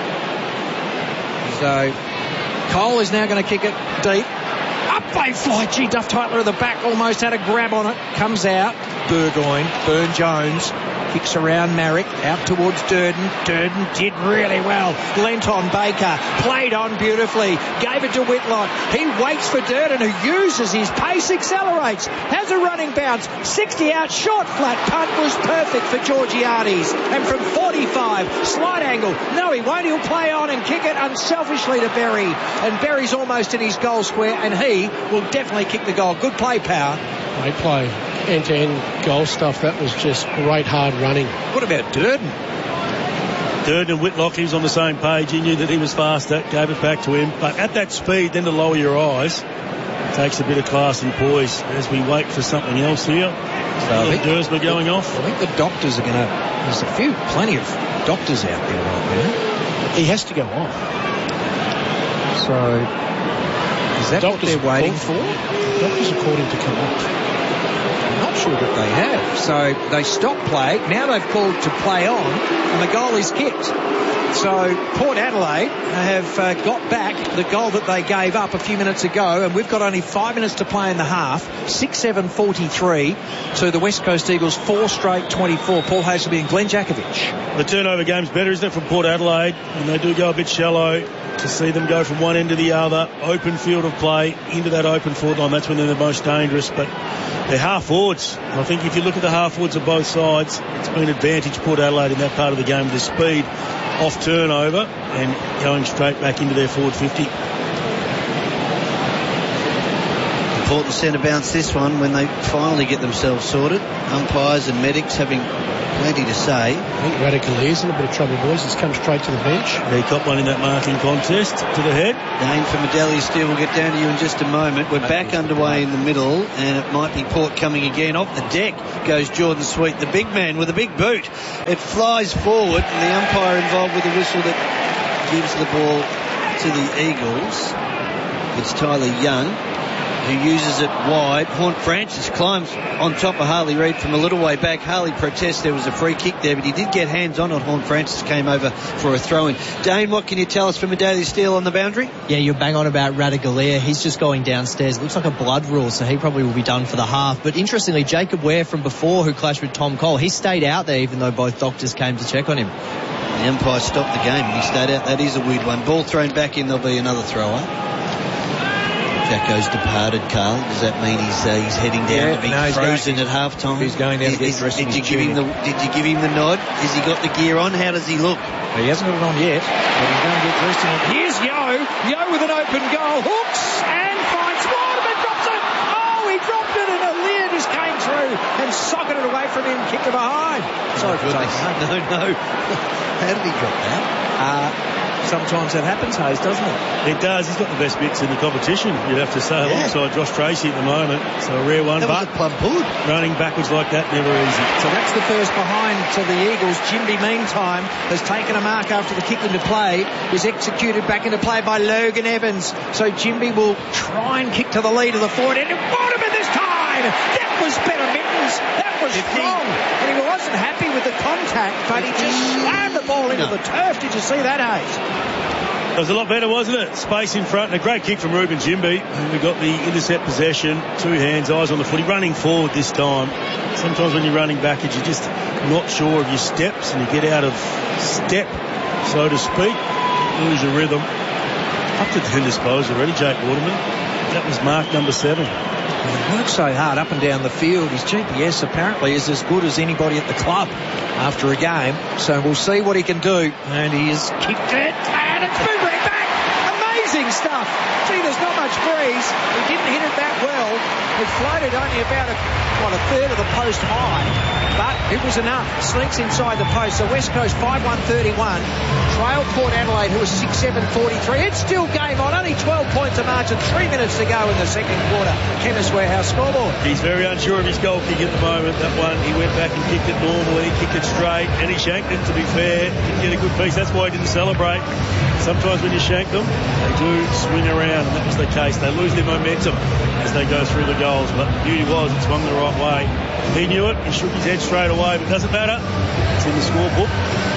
So Cole is now going to kick it deep. Up they fly. Gee, Duff Tytler at the back almost had a grab on it. Comes out. Burgoyne. Byrne-Jones. Kicks around Marrick. Out towards Durden. Durden did really well. Lent on Baker. Played on beautifully. Gave it to Whitlock. He waits for Durden who uses his pace. Accelerates. Has a running bounce. sixty out. Short flat punt was perfect for Georgiades. And from forty-five. Slight angle. No, he won't. He'll play on and kick it unselfishly to Berry. And Berry's almost in his goal square. And he will definitely kick the goal. Good play, Power. Great play. End-to-end goal stuff. That was just great hard running. What about Durden? Durden and Whitlock, he was on the same page. He knew that he was faster, gave it back to him. But at that speed, then to lower your eyes, takes a bit of class and poise as we wait for something else here. So I think Dersma going off. I think the doctors are going to... There's a few, plenty of doctors out there right now. He has to go off. So... Is that doctors what they're waiting for? Doctors are called him to come off. Not sure that they have. So they stop play. Now they've called to play on, and the goal is kicked. So Port Adelaide have uh, got back the goal that they gave up a few minutes ago, and we've got only five minutes to play in the half. six seven forty-three to the West Coast Eagles, four straight twenty-four. Paul Hasselby and Glenn Jakovich. The turnover game's better, isn't it, from Port Adelaide? And they do go a bit shallow. to see them go from one end to the other, open field of play, into that open forward line. That's when they're the most dangerous. But they're half forwards. I think if you look at the half forwards of both sides, it's been advantage Port Adelaide in that part of the game with the speed off turnover and going straight back into their forward fifty. Important centre bounce this one when they finally get themselves sorted. Umpires and medics having plenty to say. I think Radicaleer's in a bit of trouble, boys. He's come straight to the bench. He got one in that marking contest to the head. Dane for Medallia Steel. We'll get down to you in just a moment. We're back underway in the middle, and it might be Port coming again. Off the deck goes Jordan Sweet, the big man with a big boot. It flies forward, and the umpire involved with a whistle that gives the ball to the Eagles. It's Tyler Young, who uses it wide. Horn Francis climbs on top of Harley Reid from a little way back. Harley protests there was a free kick there, but he did get hands on it. Horn Francis came over for a throw-in. Dane, what can you tell us from Medallia Steel on the boundary? Yeah, you're bang on about Radicaleer. He's just going downstairs. It looks like a blood rule, so he probably will be done for the half. But interestingly, Jacob Ware from before, who clashed with Tom Cole, he stayed out there even though both doctors came to check on him. The umpire stopped the game and he stayed out. That is a weird one. Ball thrown back in, there'll be another thrower. Jacko's departed, Carl. Does that mean he's uh, he's heading down yeah, to be no, frozen going, at half time? He's going down to get is, dressed. Did you give him the Did you give him the nod? Has he got the gear on? How does he look? Well, he hasn't got it on yet, but he's going to get dressed in it. Here's Yo. Yo with an open goal. Hooks and finds Waterman. Drops it. Oh, he dropped it and Aliir just came through and socketed it away from him. Kicked it behind. Sorry for taking that. No, no. How did he drop that? Uh, Sometimes that happens, Hayes, doesn't it? It does. He's got the best bits in the competition, you'd have to say, yeah. alongside Josh Tracy at the moment. So a rare one. That but was a plum pulled. Running backwards like that, never easy. So that's the first behind to the Eagles. Jimby, meantime, has taken a mark after the kick into play. Is executed back into play by Logan Evans. So Jimby will try and kick to the lead of the forward end. And Waterman this time! That was better mittens. That was strong. And he wasn't happy with the contact, but he just slammed the ball into no. the turf. Did you see that, Hayes? It was a lot better, wasn't it? Space in front and a great kick from Ruben Jimby. We got the intercept possession, two hands, eyes on the footy, running forward this time. Sometimes when you're running backwards, you're just not sure of your steps and you get out of step, so to speak. You lose your rhythm. Up to ten disposal already, Jake Waterman. That was mark number seven. He works so hard up and down the field. His G P S apparently is as good as anybody at the club after a game. So we'll see what he can do. And he has kicked it. And it's boomerang back. Amazing stuff. Gee, there's not much breeze. He didn't hit it that well. It floated only about a, what, a third of the post high. But it was enough. Sneaks inside the post. So West Coast five one thirty-one. Trail Port Adelaide, who was six seven forty-three. It's still game on. Only twelve points of margin. Three minutes to go in the second quarter. Chemist Warehouse scoreboard. He's very unsure of his goal kick at the moment. That one, he went back and kicked it normally, kicked it straight, and he shanked it, to be fair. Didn't get a good piece. That's why he didn't celebrate. Sometimes when you shank them, they do swing around, and that was the case. They lose their momentum as they go through the goals. But the beauty was it swung the right way. He knew it. He shook his head straight away, but it doesn't matter. It's in the scorebook.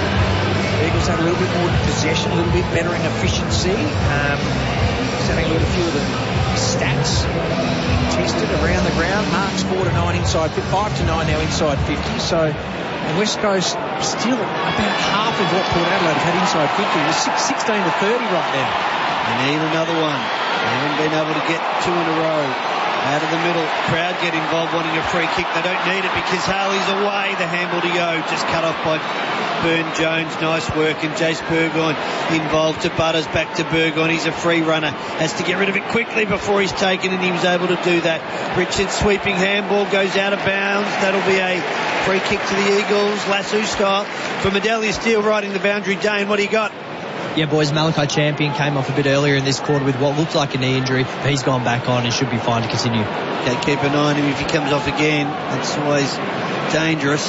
The Eagles had a little bit more possession, a little bit better in efficiency. Um, just having a look at a few of the stats tested around the ground. Marks four to nine inside, five to nine now inside fifty. So, and West Coast still about half of what Port Adelaide have had inside fifty. We're sixteen to thirty right now. They need another one. They haven't been able to get two in a row. Out of the middle, crowd get involved wanting a free kick. They don't need it because Harley's away. The handball to Yo, just cut off by Burn Jones. Nice work. And Jace Burgoyne involved to Butters, back to Burgoyne. He's a free runner. Has to get rid of it quickly before he's taken, and he was able to do that. Richards sweeping handball goes out of bounds. That'll be a free kick to the Eagles, lasso style. For Medallia Steel riding the boundary. Dane, what do you got? Yeah, boys, Malachi Champion came off a bit earlier in this quarter with what looked like a knee injury. But he's gone back on and should be fine to continue. Okay, keep an eye on him if he comes off again. That's always dangerous.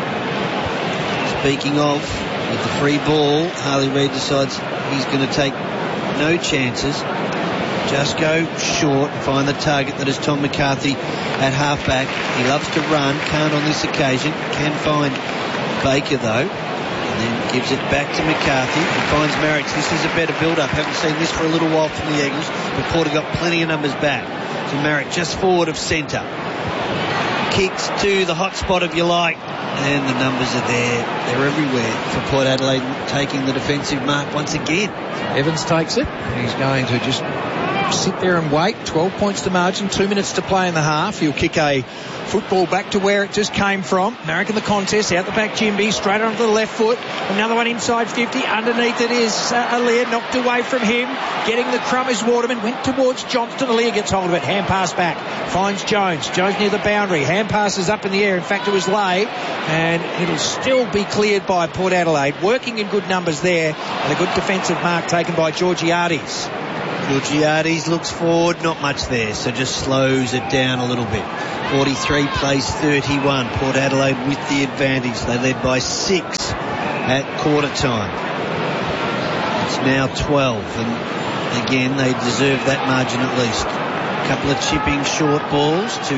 Speaking of, with the free ball, Harley Reid decides he's going to take no chances. Just go short and find the target that is Tom McCarthy at halfback. He loves to run, can't on this occasion. Can find Baker though. And then gives it back to McCarthy and finds Marix. This is a better build-up. Haven't seen this for a little while from the Eagles, but Porter got plenty of numbers back. So Marix just forward of centre. Kicks to the hot spot, if you like. And the numbers are there. They're everywhere for Port Adelaide, taking the defensive mark once again. Evans takes it. He's going to just sit there and wait. twelve points to margin, two minutes to play in the half. He'll kick a football back to where it just came from. Marek in the contest, out the back Jimby, straight onto the left foot. Another one inside fifty. Underneath it is uh, Aaliyah, knocked away from him. Getting the crumb is Waterman. Went towards Johnston. Aaliyah gets hold of it. Hand pass back. Finds Jones. Jones near the boundary. Hand passes up in the air. In fact, it was Lay. And it'll still be cleared by Port Adelaide. Working in good numbers there. And a good defensive mark taken by Georgiades. Georgiades looks forward, not much there, so just slows it down a little bit. forty-three plays thirty-one. Port Adelaide with the advantage. They led by six at quarter time. It's now twelve, and again, they deserve that margin at least. A couple of chipping short balls to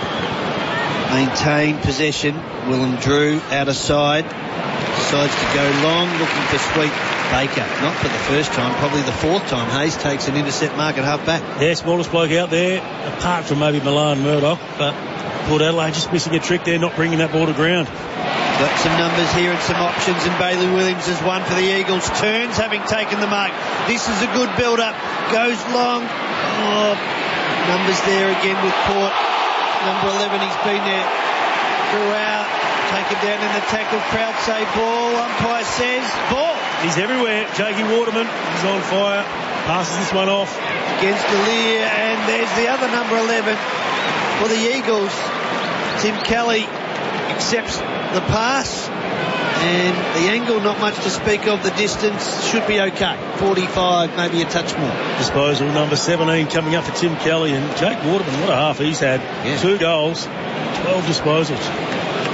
maintain possession. Willem Drew out of side. Decides to go long, looking for Sweet Baker. Not for the first time, probably the fourth time. Hayes takes an intercept mark at half back. Yeah, smallest bloke out there, apart from maybe Milan Murdoch, but Port Adelaide just missing a trick there, not bringing that ball to ground. Got some numbers here and some options, and Bailey Williams has one for the Eagles. Turns, having taken the mark. This is a good build-up. Goes long. Oh, numbers there again with Port. Number eleven, he's been there throughout. Taken down in the tackle. Crowd say ball. Umpire says ball. He's everywhere. Jakey Waterman, he's on fire. Passes this one off. Against Delia, and there's the other number eleven for the Eagles. Tim Kelly accepts the pass, and the angle, not much to speak of. The distance should be okay. forty-five, maybe a touch more. Disposal number seventeen coming up for Tim Kelly, and Jake Waterman, what a half he's had. Yeah. Two goals, twelve disposals.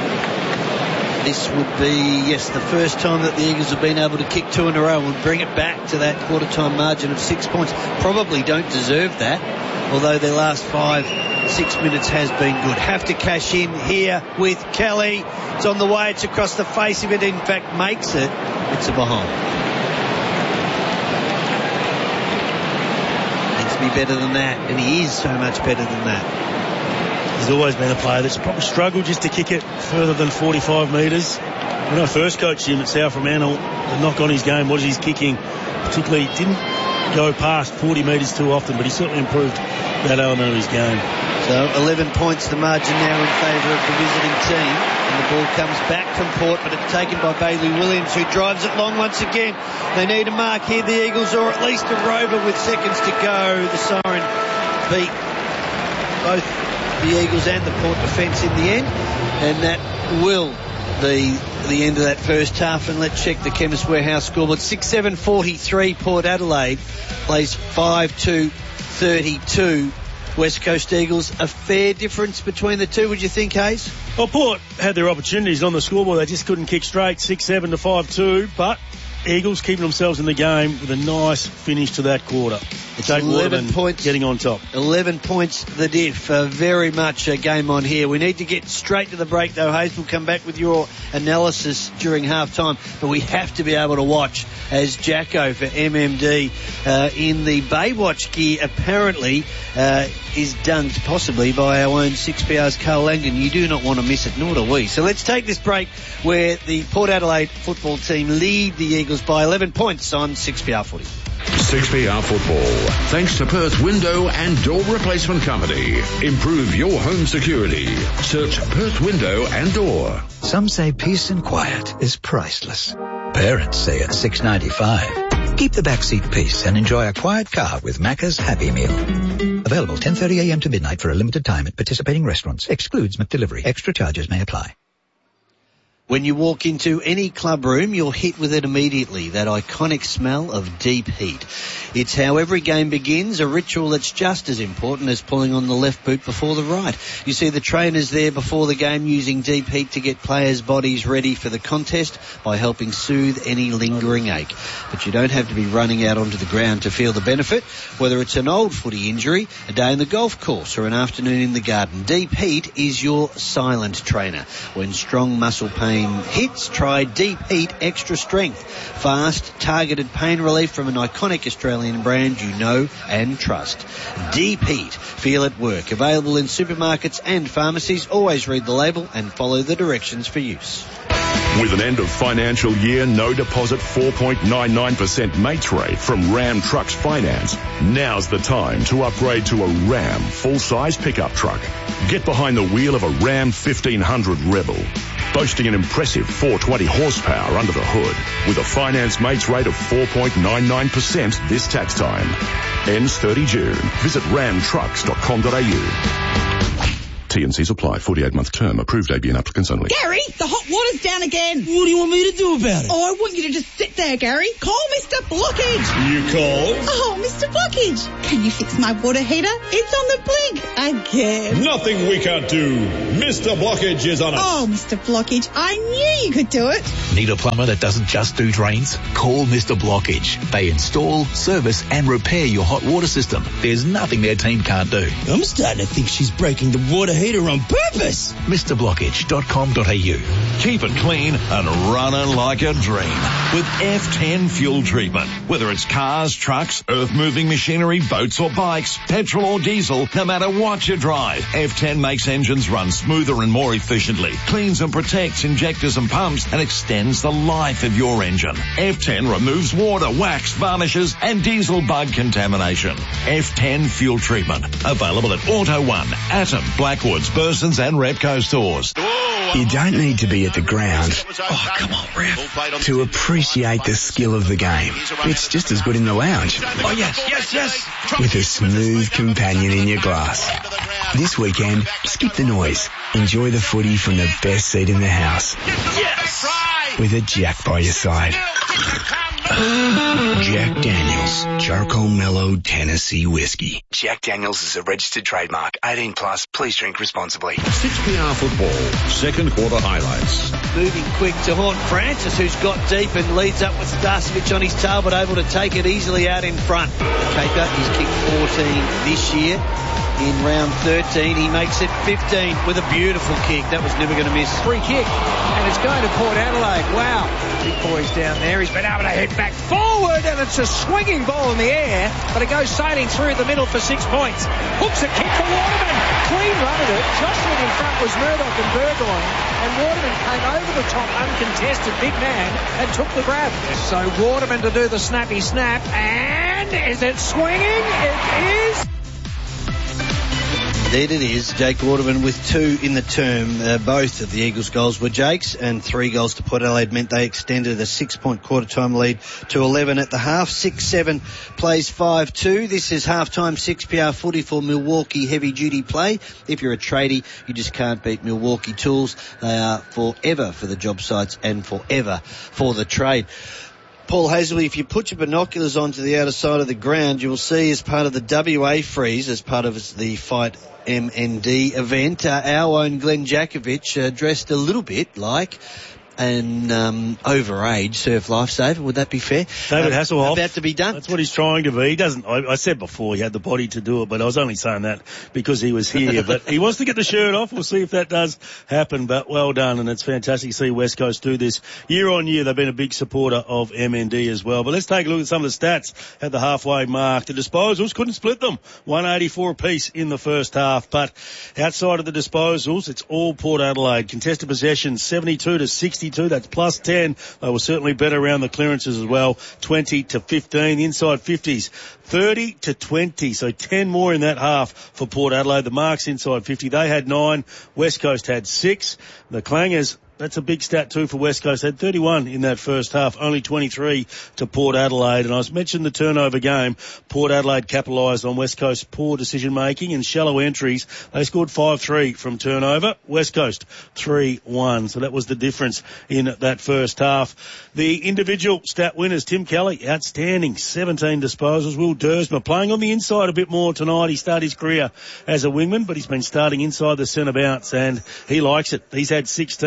This would be, yes, the first time that the Eagles have been able to kick two in a row and bring it back to that quarter-time margin of six points. Probably don't deserve that, although their last five, six minutes has been good. Have to cash in here with Kelly. It's on the way. It's across the face. If it, in fact, makes it, it's a behind. Needs to be better than that, and he is so much better than that. He's always been a player that's probably struggled just to kick it further than forty-five metres. When I first coached him at South Fremantle, the knock on his game was his kicking. Particularly, didn't go past forty metres too often, but he certainly improved that element of his game. So eleven points the margin now in favour of the visiting team. And the ball comes back from Port, but it's taken by Bailey Williams, who drives it long once again. They need a mark here, the Eagles, or at least a rover with seconds to go. The siren beat both the Eagles and the Port defence in the end, and that will be the end of that first half. And let's check the Chemist Warehouse scoreboard. six seven forty-three, Port Adelaide plays five two thirty-two. West Coast Eagles, a fair difference between the two, would you think, Hayes? Well, Port had their opportunities on the scoreboard. They just couldn't kick straight, six seven to five two, but Eagles keeping themselves in the game with a nice finish to that quarter. It's Jake eleven Waterman points, getting on top. eleven points the diff. Uh, very much a game on here. We need to get straight to the break, though, Hayes. We'll come back with your analysis during half time, but we have to be able to watch as Jacko for M M D uh, in the Baywatch gear apparently uh, is dunked possibly by our own six P R's Carl Langdon. You do not want to miss it, nor do we. So let's take this break where the Port Adelaide football team lead the Eagles by eleven points on six P R footy. six P R Football. Thanks to Perth Window and Door Replacement Company. Improve your home security. Search Perth Window and Door. Some say peace and quiet is priceless. Parents say it's six ninety-five. Keep the backseat peace and enjoy a quiet car with Macca's Happy Meal. Available ten thirty a.m. to midnight for a limited time at participating restaurants. Excludes McDelivery. Extra charges may apply. When you walk into any club room, you're hit with it immediately, that iconic smell of deep heat. It's how every game begins, a ritual that's just as important as pulling on the left boot before the right. You see the trainers there before the game using deep heat to get players' bodies ready for the contest by helping soothe any lingering ache. But you don't have to be running out onto the ground to feel the benefit, whether it's an old footy injury, a day in the golf course or an afternoon in the garden. Deep heat is your silent trainer when strong muscle pain pain hits, try Deep Heat Extra Strength. Fast, targeted pain relief from an iconic Australian brand you know and trust. Deep Heat. Feel it work. Available in supermarkets and pharmacies. Always read the label and follow the directions for use. With an end of financial year, no deposit four point nine nine percent mates rate from Ram Trucks Finance. Now's the time to upgrade to a Ram full-size pickup truck. Get behind the wheel of a Ram fifteen hundred Rebel, boasting an impressive four hundred twenty horsepower under the hood, with a finance mates rate of four point nine nine percent this tax time. Ends thirty June. Visit ram trucks dot com dot a u. T and C's apply. forty-eight month term. Approved A B N applicants only. Gary, the hot water's down again. What do you want me to do about it? Oh, I want you to just sit there, Gary. Call Mister Blockage. You call? Oh, Mister Blockage. Can you fix my water heater? It's on the blink again. Nothing we can't do. Mister Blockage is on it. Oh, Mister Blockage, I knew you could do it. Need a plumber that doesn't just do drains? Call Mister Blockage. They install, service and repair your hot water system. There's nothing their team can't do. I'm starting to think she's breaking the water heater on purpose. Mr blockage dot com dot a u. Keep it clean and running like a dream with F ten fuel treatment. Whether it's cars, trucks, earth-moving machinery, boats or bikes, petrol or diesel, no matter what you drive, F ten makes engines run smoother and more efficiently, cleans and protects injectors and pumps, and extends the life of your engine. F ten removes water, wax, varnishes and diesel bug contamination. F ten fuel treatment. Available at Auto One, Atom, Blackwoods, Bursons and Repco stores. You don't need to be at the ground, oh come on ref, to appreciate the skill of the game. It's just as good in the lounge. Oh yes, yes, yes. With a smooth companion in your glass. This weekend, skip the noise. Enjoy the footy from the best seat in the house. Yes! With a Jack by your side. Jack Daniels Charcoal Mellow Tennessee Whiskey. Jack Daniels is a registered trademark. eighteen plus. Please drink responsibly. six P R football. Second quarter highlights. Moving quick to Horn Francis, who's got deep and leads up with Starcevic on his tail, but able to take it easily out in front. Caper, he's kicked fourteen this year. In round thirteen, he makes it fifteen with a beautiful kick. That was never going to miss. Free kick, and it's going to Port Adelaide. Wow. Big boy's down there. He's been able to head back forward, and it's a swinging ball in the air, but it goes sailing through the middle for six points. Hooks a kick for Waterman. Clean run at it. Jostling in front was Murdoch and Burgoyne, and Waterman came over the top, uncontested, big man, and took the grab. So Waterman to do the snappy snap, and is it swinging? It is. Indeed it is. Jake Waterman with two in the term. Uh, both of the Eagles' goals were Jake's, and three goals to Port Adelaide meant they extended a six-point quarter-time lead to eleven at the half. six seven plays five two. This is half-time six P R footy for Milwaukee heavy-duty play. If you're a tradie, you just can't beat Milwaukee Tools. They are forever for the job sites and forever for the trade. Paul Hazelby, if you put your binoculars onto the outer side of the ground, you will see as part of the W A freeze, as part of the Fight M N D event, uh, our own Glenn Jakovic uh, dressed a little bit like an um, overage surf lifesaver. Would that be fair? David uh, Hasselhoff. About to be done. That's what he's trying to be. He doesn't. I, I said before he had the body to do it, but I was only saying that because he was here. But he wants to get the shirt off. We'll see if that does happen. But well done, and it's fantastic to see West Coast do this year on year. They've been a big supporter of M N D as well. But let's take a look at some of the stats at the halfway mark. The disposals couldn't split them. one eighty-four apiece in the first half. But outside of the disposals, it's all Port Adelaide. Contested possession seventy-two to sixty-two. That's plus ten. They were certainly better around the clearances as well. twenty to fifteen. The inside fifties. thirty to twenty. So ten more in that half for Port Adelaide. The marks inside fifty. They had nine. West Coast had six. The Clangers, that's a big stat too for West Coast. They had thirty-one in that first half, only twenty-three to Port Adelaide. And I mentioned the turnover game. Port Adelaide capitalised on West Coast's poor decision making and shallow entries. They scored five three from turnover. West Coast three one. So that was the difference in that first half. The individual stat winners, Tim Kelly, outstanding, seventeen disposals. Will Dersma playing on the inside a bit more tonight. He started his career as a wingman, but he's been starting inside the centre bounce, and he likes it. He's had sixteen.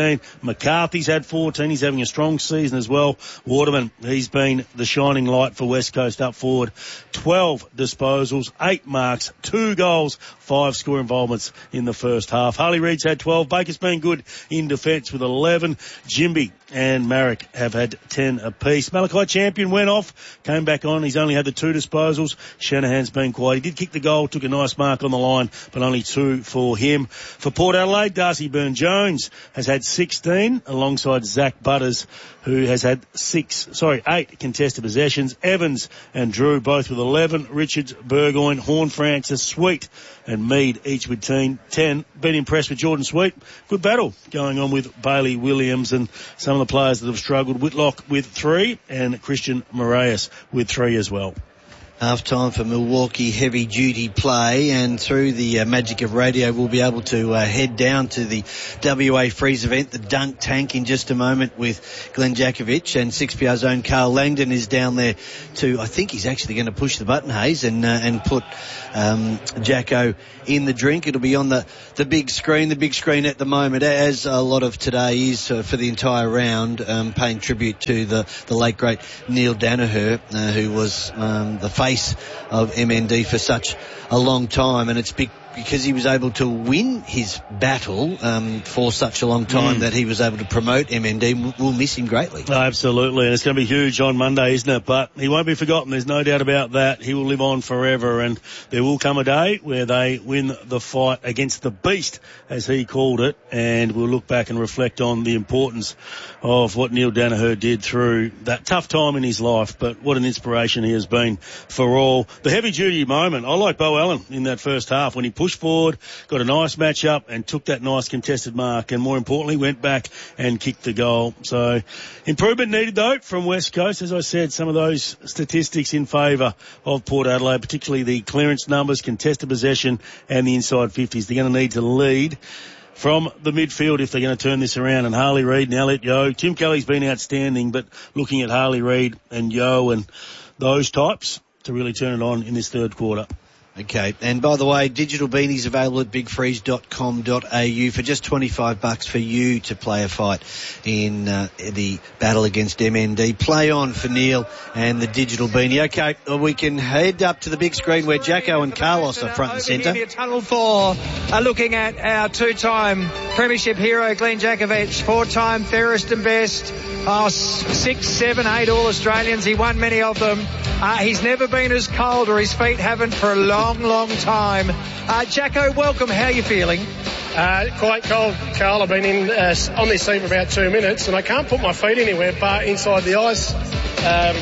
McCarthy's had fourteen. He's having a strong season as well. Waterman, he's been the shining light for West Coast up forward. twelve disposals, eight marks, two goals, five score involvements in the first half. Harley Reid's had twelve. Baker's been good in defence with eleven. Jimby and Marek have had ten apiece. Malachi Champion went off, came back on. He's only had the two disposals. Shanahan's been quiet. He did kick the goal, took a nice mark on the line, but only two for him. For Port Adelaide, Darcy Byrne-Jones has had sixteen alongside Zach Butters, who has had six, sorry, eight contested possessions. Evans and Drew both with eleven. Richards, Burgoyne, Horne-Francis, Sweet and Mead each with ten. Been impressed with Jordan Sweet. Good battle going on with Bailey Williams and some of the players that have struggled. Whitlock with three and Christian Moraes with three as well. Half time for Milwaukee heavy duty play, and through the uh, magic of radio we'll be able to uh, head down to the W A Freeze event, the Dunk Tank, in just a moment with Glenn Jakovic, and six P R's own Carl Langdon is down there to, I think he's actually going to push the button, Hayes, and uh, and put um, Jacko in the drink. It'll be on the, the big screen, the big screen at the moment, as a lot of today is uh, for the entire round, um, paying tribute to the, the late great Neil Danaher, uh, who was um, the face of M N D for such a long time, and it's big because he was able to win his battle um, for such a long time mm. that he was able to promote M N D. We'll miss him greatly. Oh, absolutely, and it's going to be huge on Monday, isn't it? But he won't be forgotten. There's no doubt about that. He will live on forever, and there will come a day where they win the fight against the beast, as he called it, and we'll look back and reflect on the importance of what Neil Danaher did through that tough time in his life, but what an inspiration he has been for all. The heavy-duty moment, I like Bo Allen in that first half when he pushed forward, got a nice match-up and took that nice contested mark, and more importantly went back and kicked the goal. So improvement needed though from West Coast. As I said, some of those statistics in favour of Port Adelaide, particularly the clearance numbers, contested possession and the inside fifties. They're going to need to lead from the midfield if they're going to turn this around. And Harley Reid and Elliot Yeo, Tim Kelly's been outstanding, but looking at Harley Reid and Yeo and those types to really turn it on in this third quarter. Okay, and by the way, digital beanies available at big freeze dot com dot a u for just twenty-five bucks for you to play a fight in uh, the battle against M N D. Play on for Neil and the digital beanie. Okay, well, we can head up to the big screen where Jacko and Carlos are front and centre. Tunnel four are looking at our two-time premiership hero Glenn Jakovic, four-time fairest and best, oh, six, seven, eight All-Australians. He won many of them. Uh, he's never been as cold, or his feet haven't for a long Long, long time. Uh, Jacko, welcome. How are you feeling? Uh, quite cold, Carl. I've been in uh, on this team for about two minutes, and I can't put my feet anywhere but inside the ice um,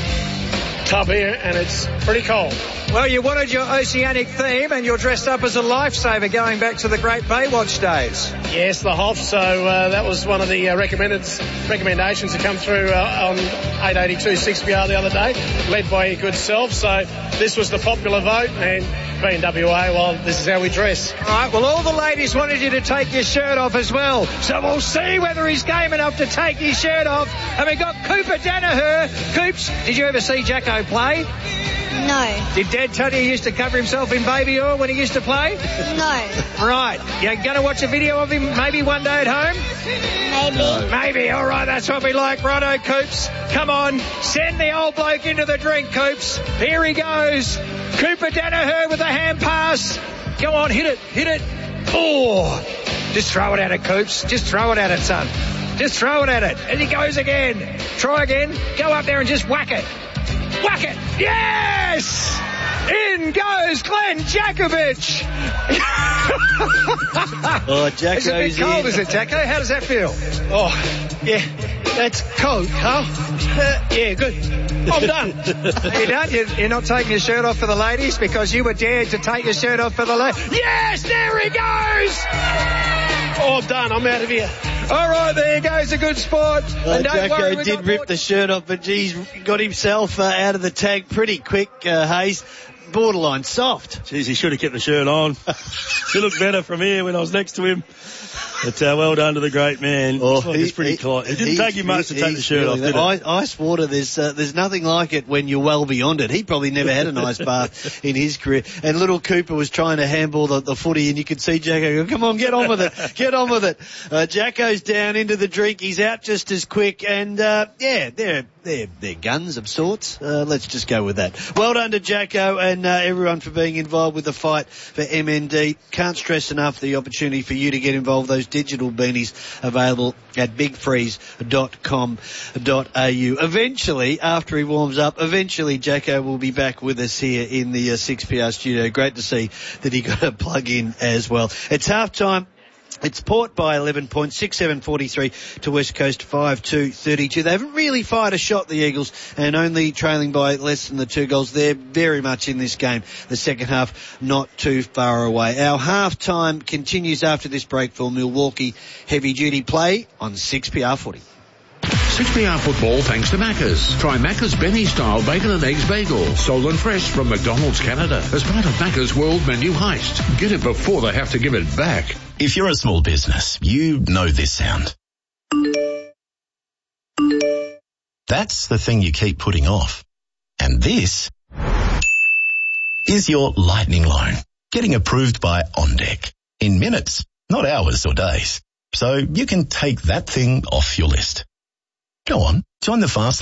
tub here, and it's pretty cold. Well, you wanted your oceanic theme, and you're dressed up as a lifesaver going back to the great Baywatch days. Yes, the Hoff. So uh, that was one of the uh, recommended recommendations to come through uh, on eight eighty-two six B R the other day, led by your good self. So this was the popular vote, and being W A, well, this is how we dress. All right, well, all the ladies wanted you to take your shirt off as well. So we'll see whether he's game enough to take his shirt off. And we got Cooper Danaher. Coops, did you ever see Jacko play? No. Did Dad tell you he used to cover himself in baby oil when he used to play? No. Right. You're going to watch a video of him maybe one day at home? Maybe. No. Maybe. All right, that's what we like. Righto, Coops. Come on. Send the old bloke into the drink, Coops. Here he goes. Cooper Danaher with a hand pass. Go on, hit it. Hit it. Oh. Just throw it at it, Coops. Just throw it at it, son. Just throw it at it. And he goes again. Try again. Go up there and just whack it. Whack it! Yes! In goes Glenn Jakovic! Oh, Jacko's It's a bit cold, in. is it, Jacko? How does that feel? Oh, yeah, that's cold, Carl. Uh, yeah, good. I'm done. Are you done? You're, you're not taking your shirt off for the ladies because you were dared to take your shirt off for the ladies. Yes, there he goes! Oh, I'm done. I'm out of here. All right, there goes a good sport. Uh, and don't Jacko worry, did rip the shirt off, but geez, got himself uh, out of the tag pretty quick, uh, Hayes. borderline soft. Jeez, he should have kept the shirt on. He looked better from here when I was next to him. But uh, well done to the great man. Oh, like he, pretty he, close. It didn't take you much to take the shirt really off, did it? Ice water, there's uh, there's nothing like it when you're well beyond it. He probably never had an ice bath in his career. And little Cooper was trying to handball the, the footy, and you could see Jacko go, come on, get on with it. Get on with it. Uh, Jacko's down into the drink. He's out just as quick. And, uh, yeah, they're, they're, they're guns of sorts. Uh, let's just go with that. Well done to Jacko and uh, everyone for being involved with the fight for M N D. Can't stress enough the opportunity for you to get involved. Those digital beanies available at big freeze dot com dot a u. Eventually, after he warms up, eventually Jacko will be back with us here in the uh, six P R studio. Great to see that he got a plug in as well. It's half time. It's Port by eleven points, six seven forty-three to West Coast five two thirty-two. They haven't really fired a shot, the Eagles, and only trailing by less than the two goals. They're very much in this game. The second half not too far away. Our half-time continues after this break for Milwaukee heavy-duty play on six P R footy. six P R football thanks to Macca's. Try Macca's Benny-style bacon and eggs bagel, sold and fresh from McDonald's Canada, as part of Macca's World Menu Heist. Get it before they have to give it back. If you're a small business, you know this sound. That's the thing you keep putting off. And this is your lightning loan, getting approved by OnDeck in minutes, not hours or days. So you can take that thing off your list. Go on, join the fast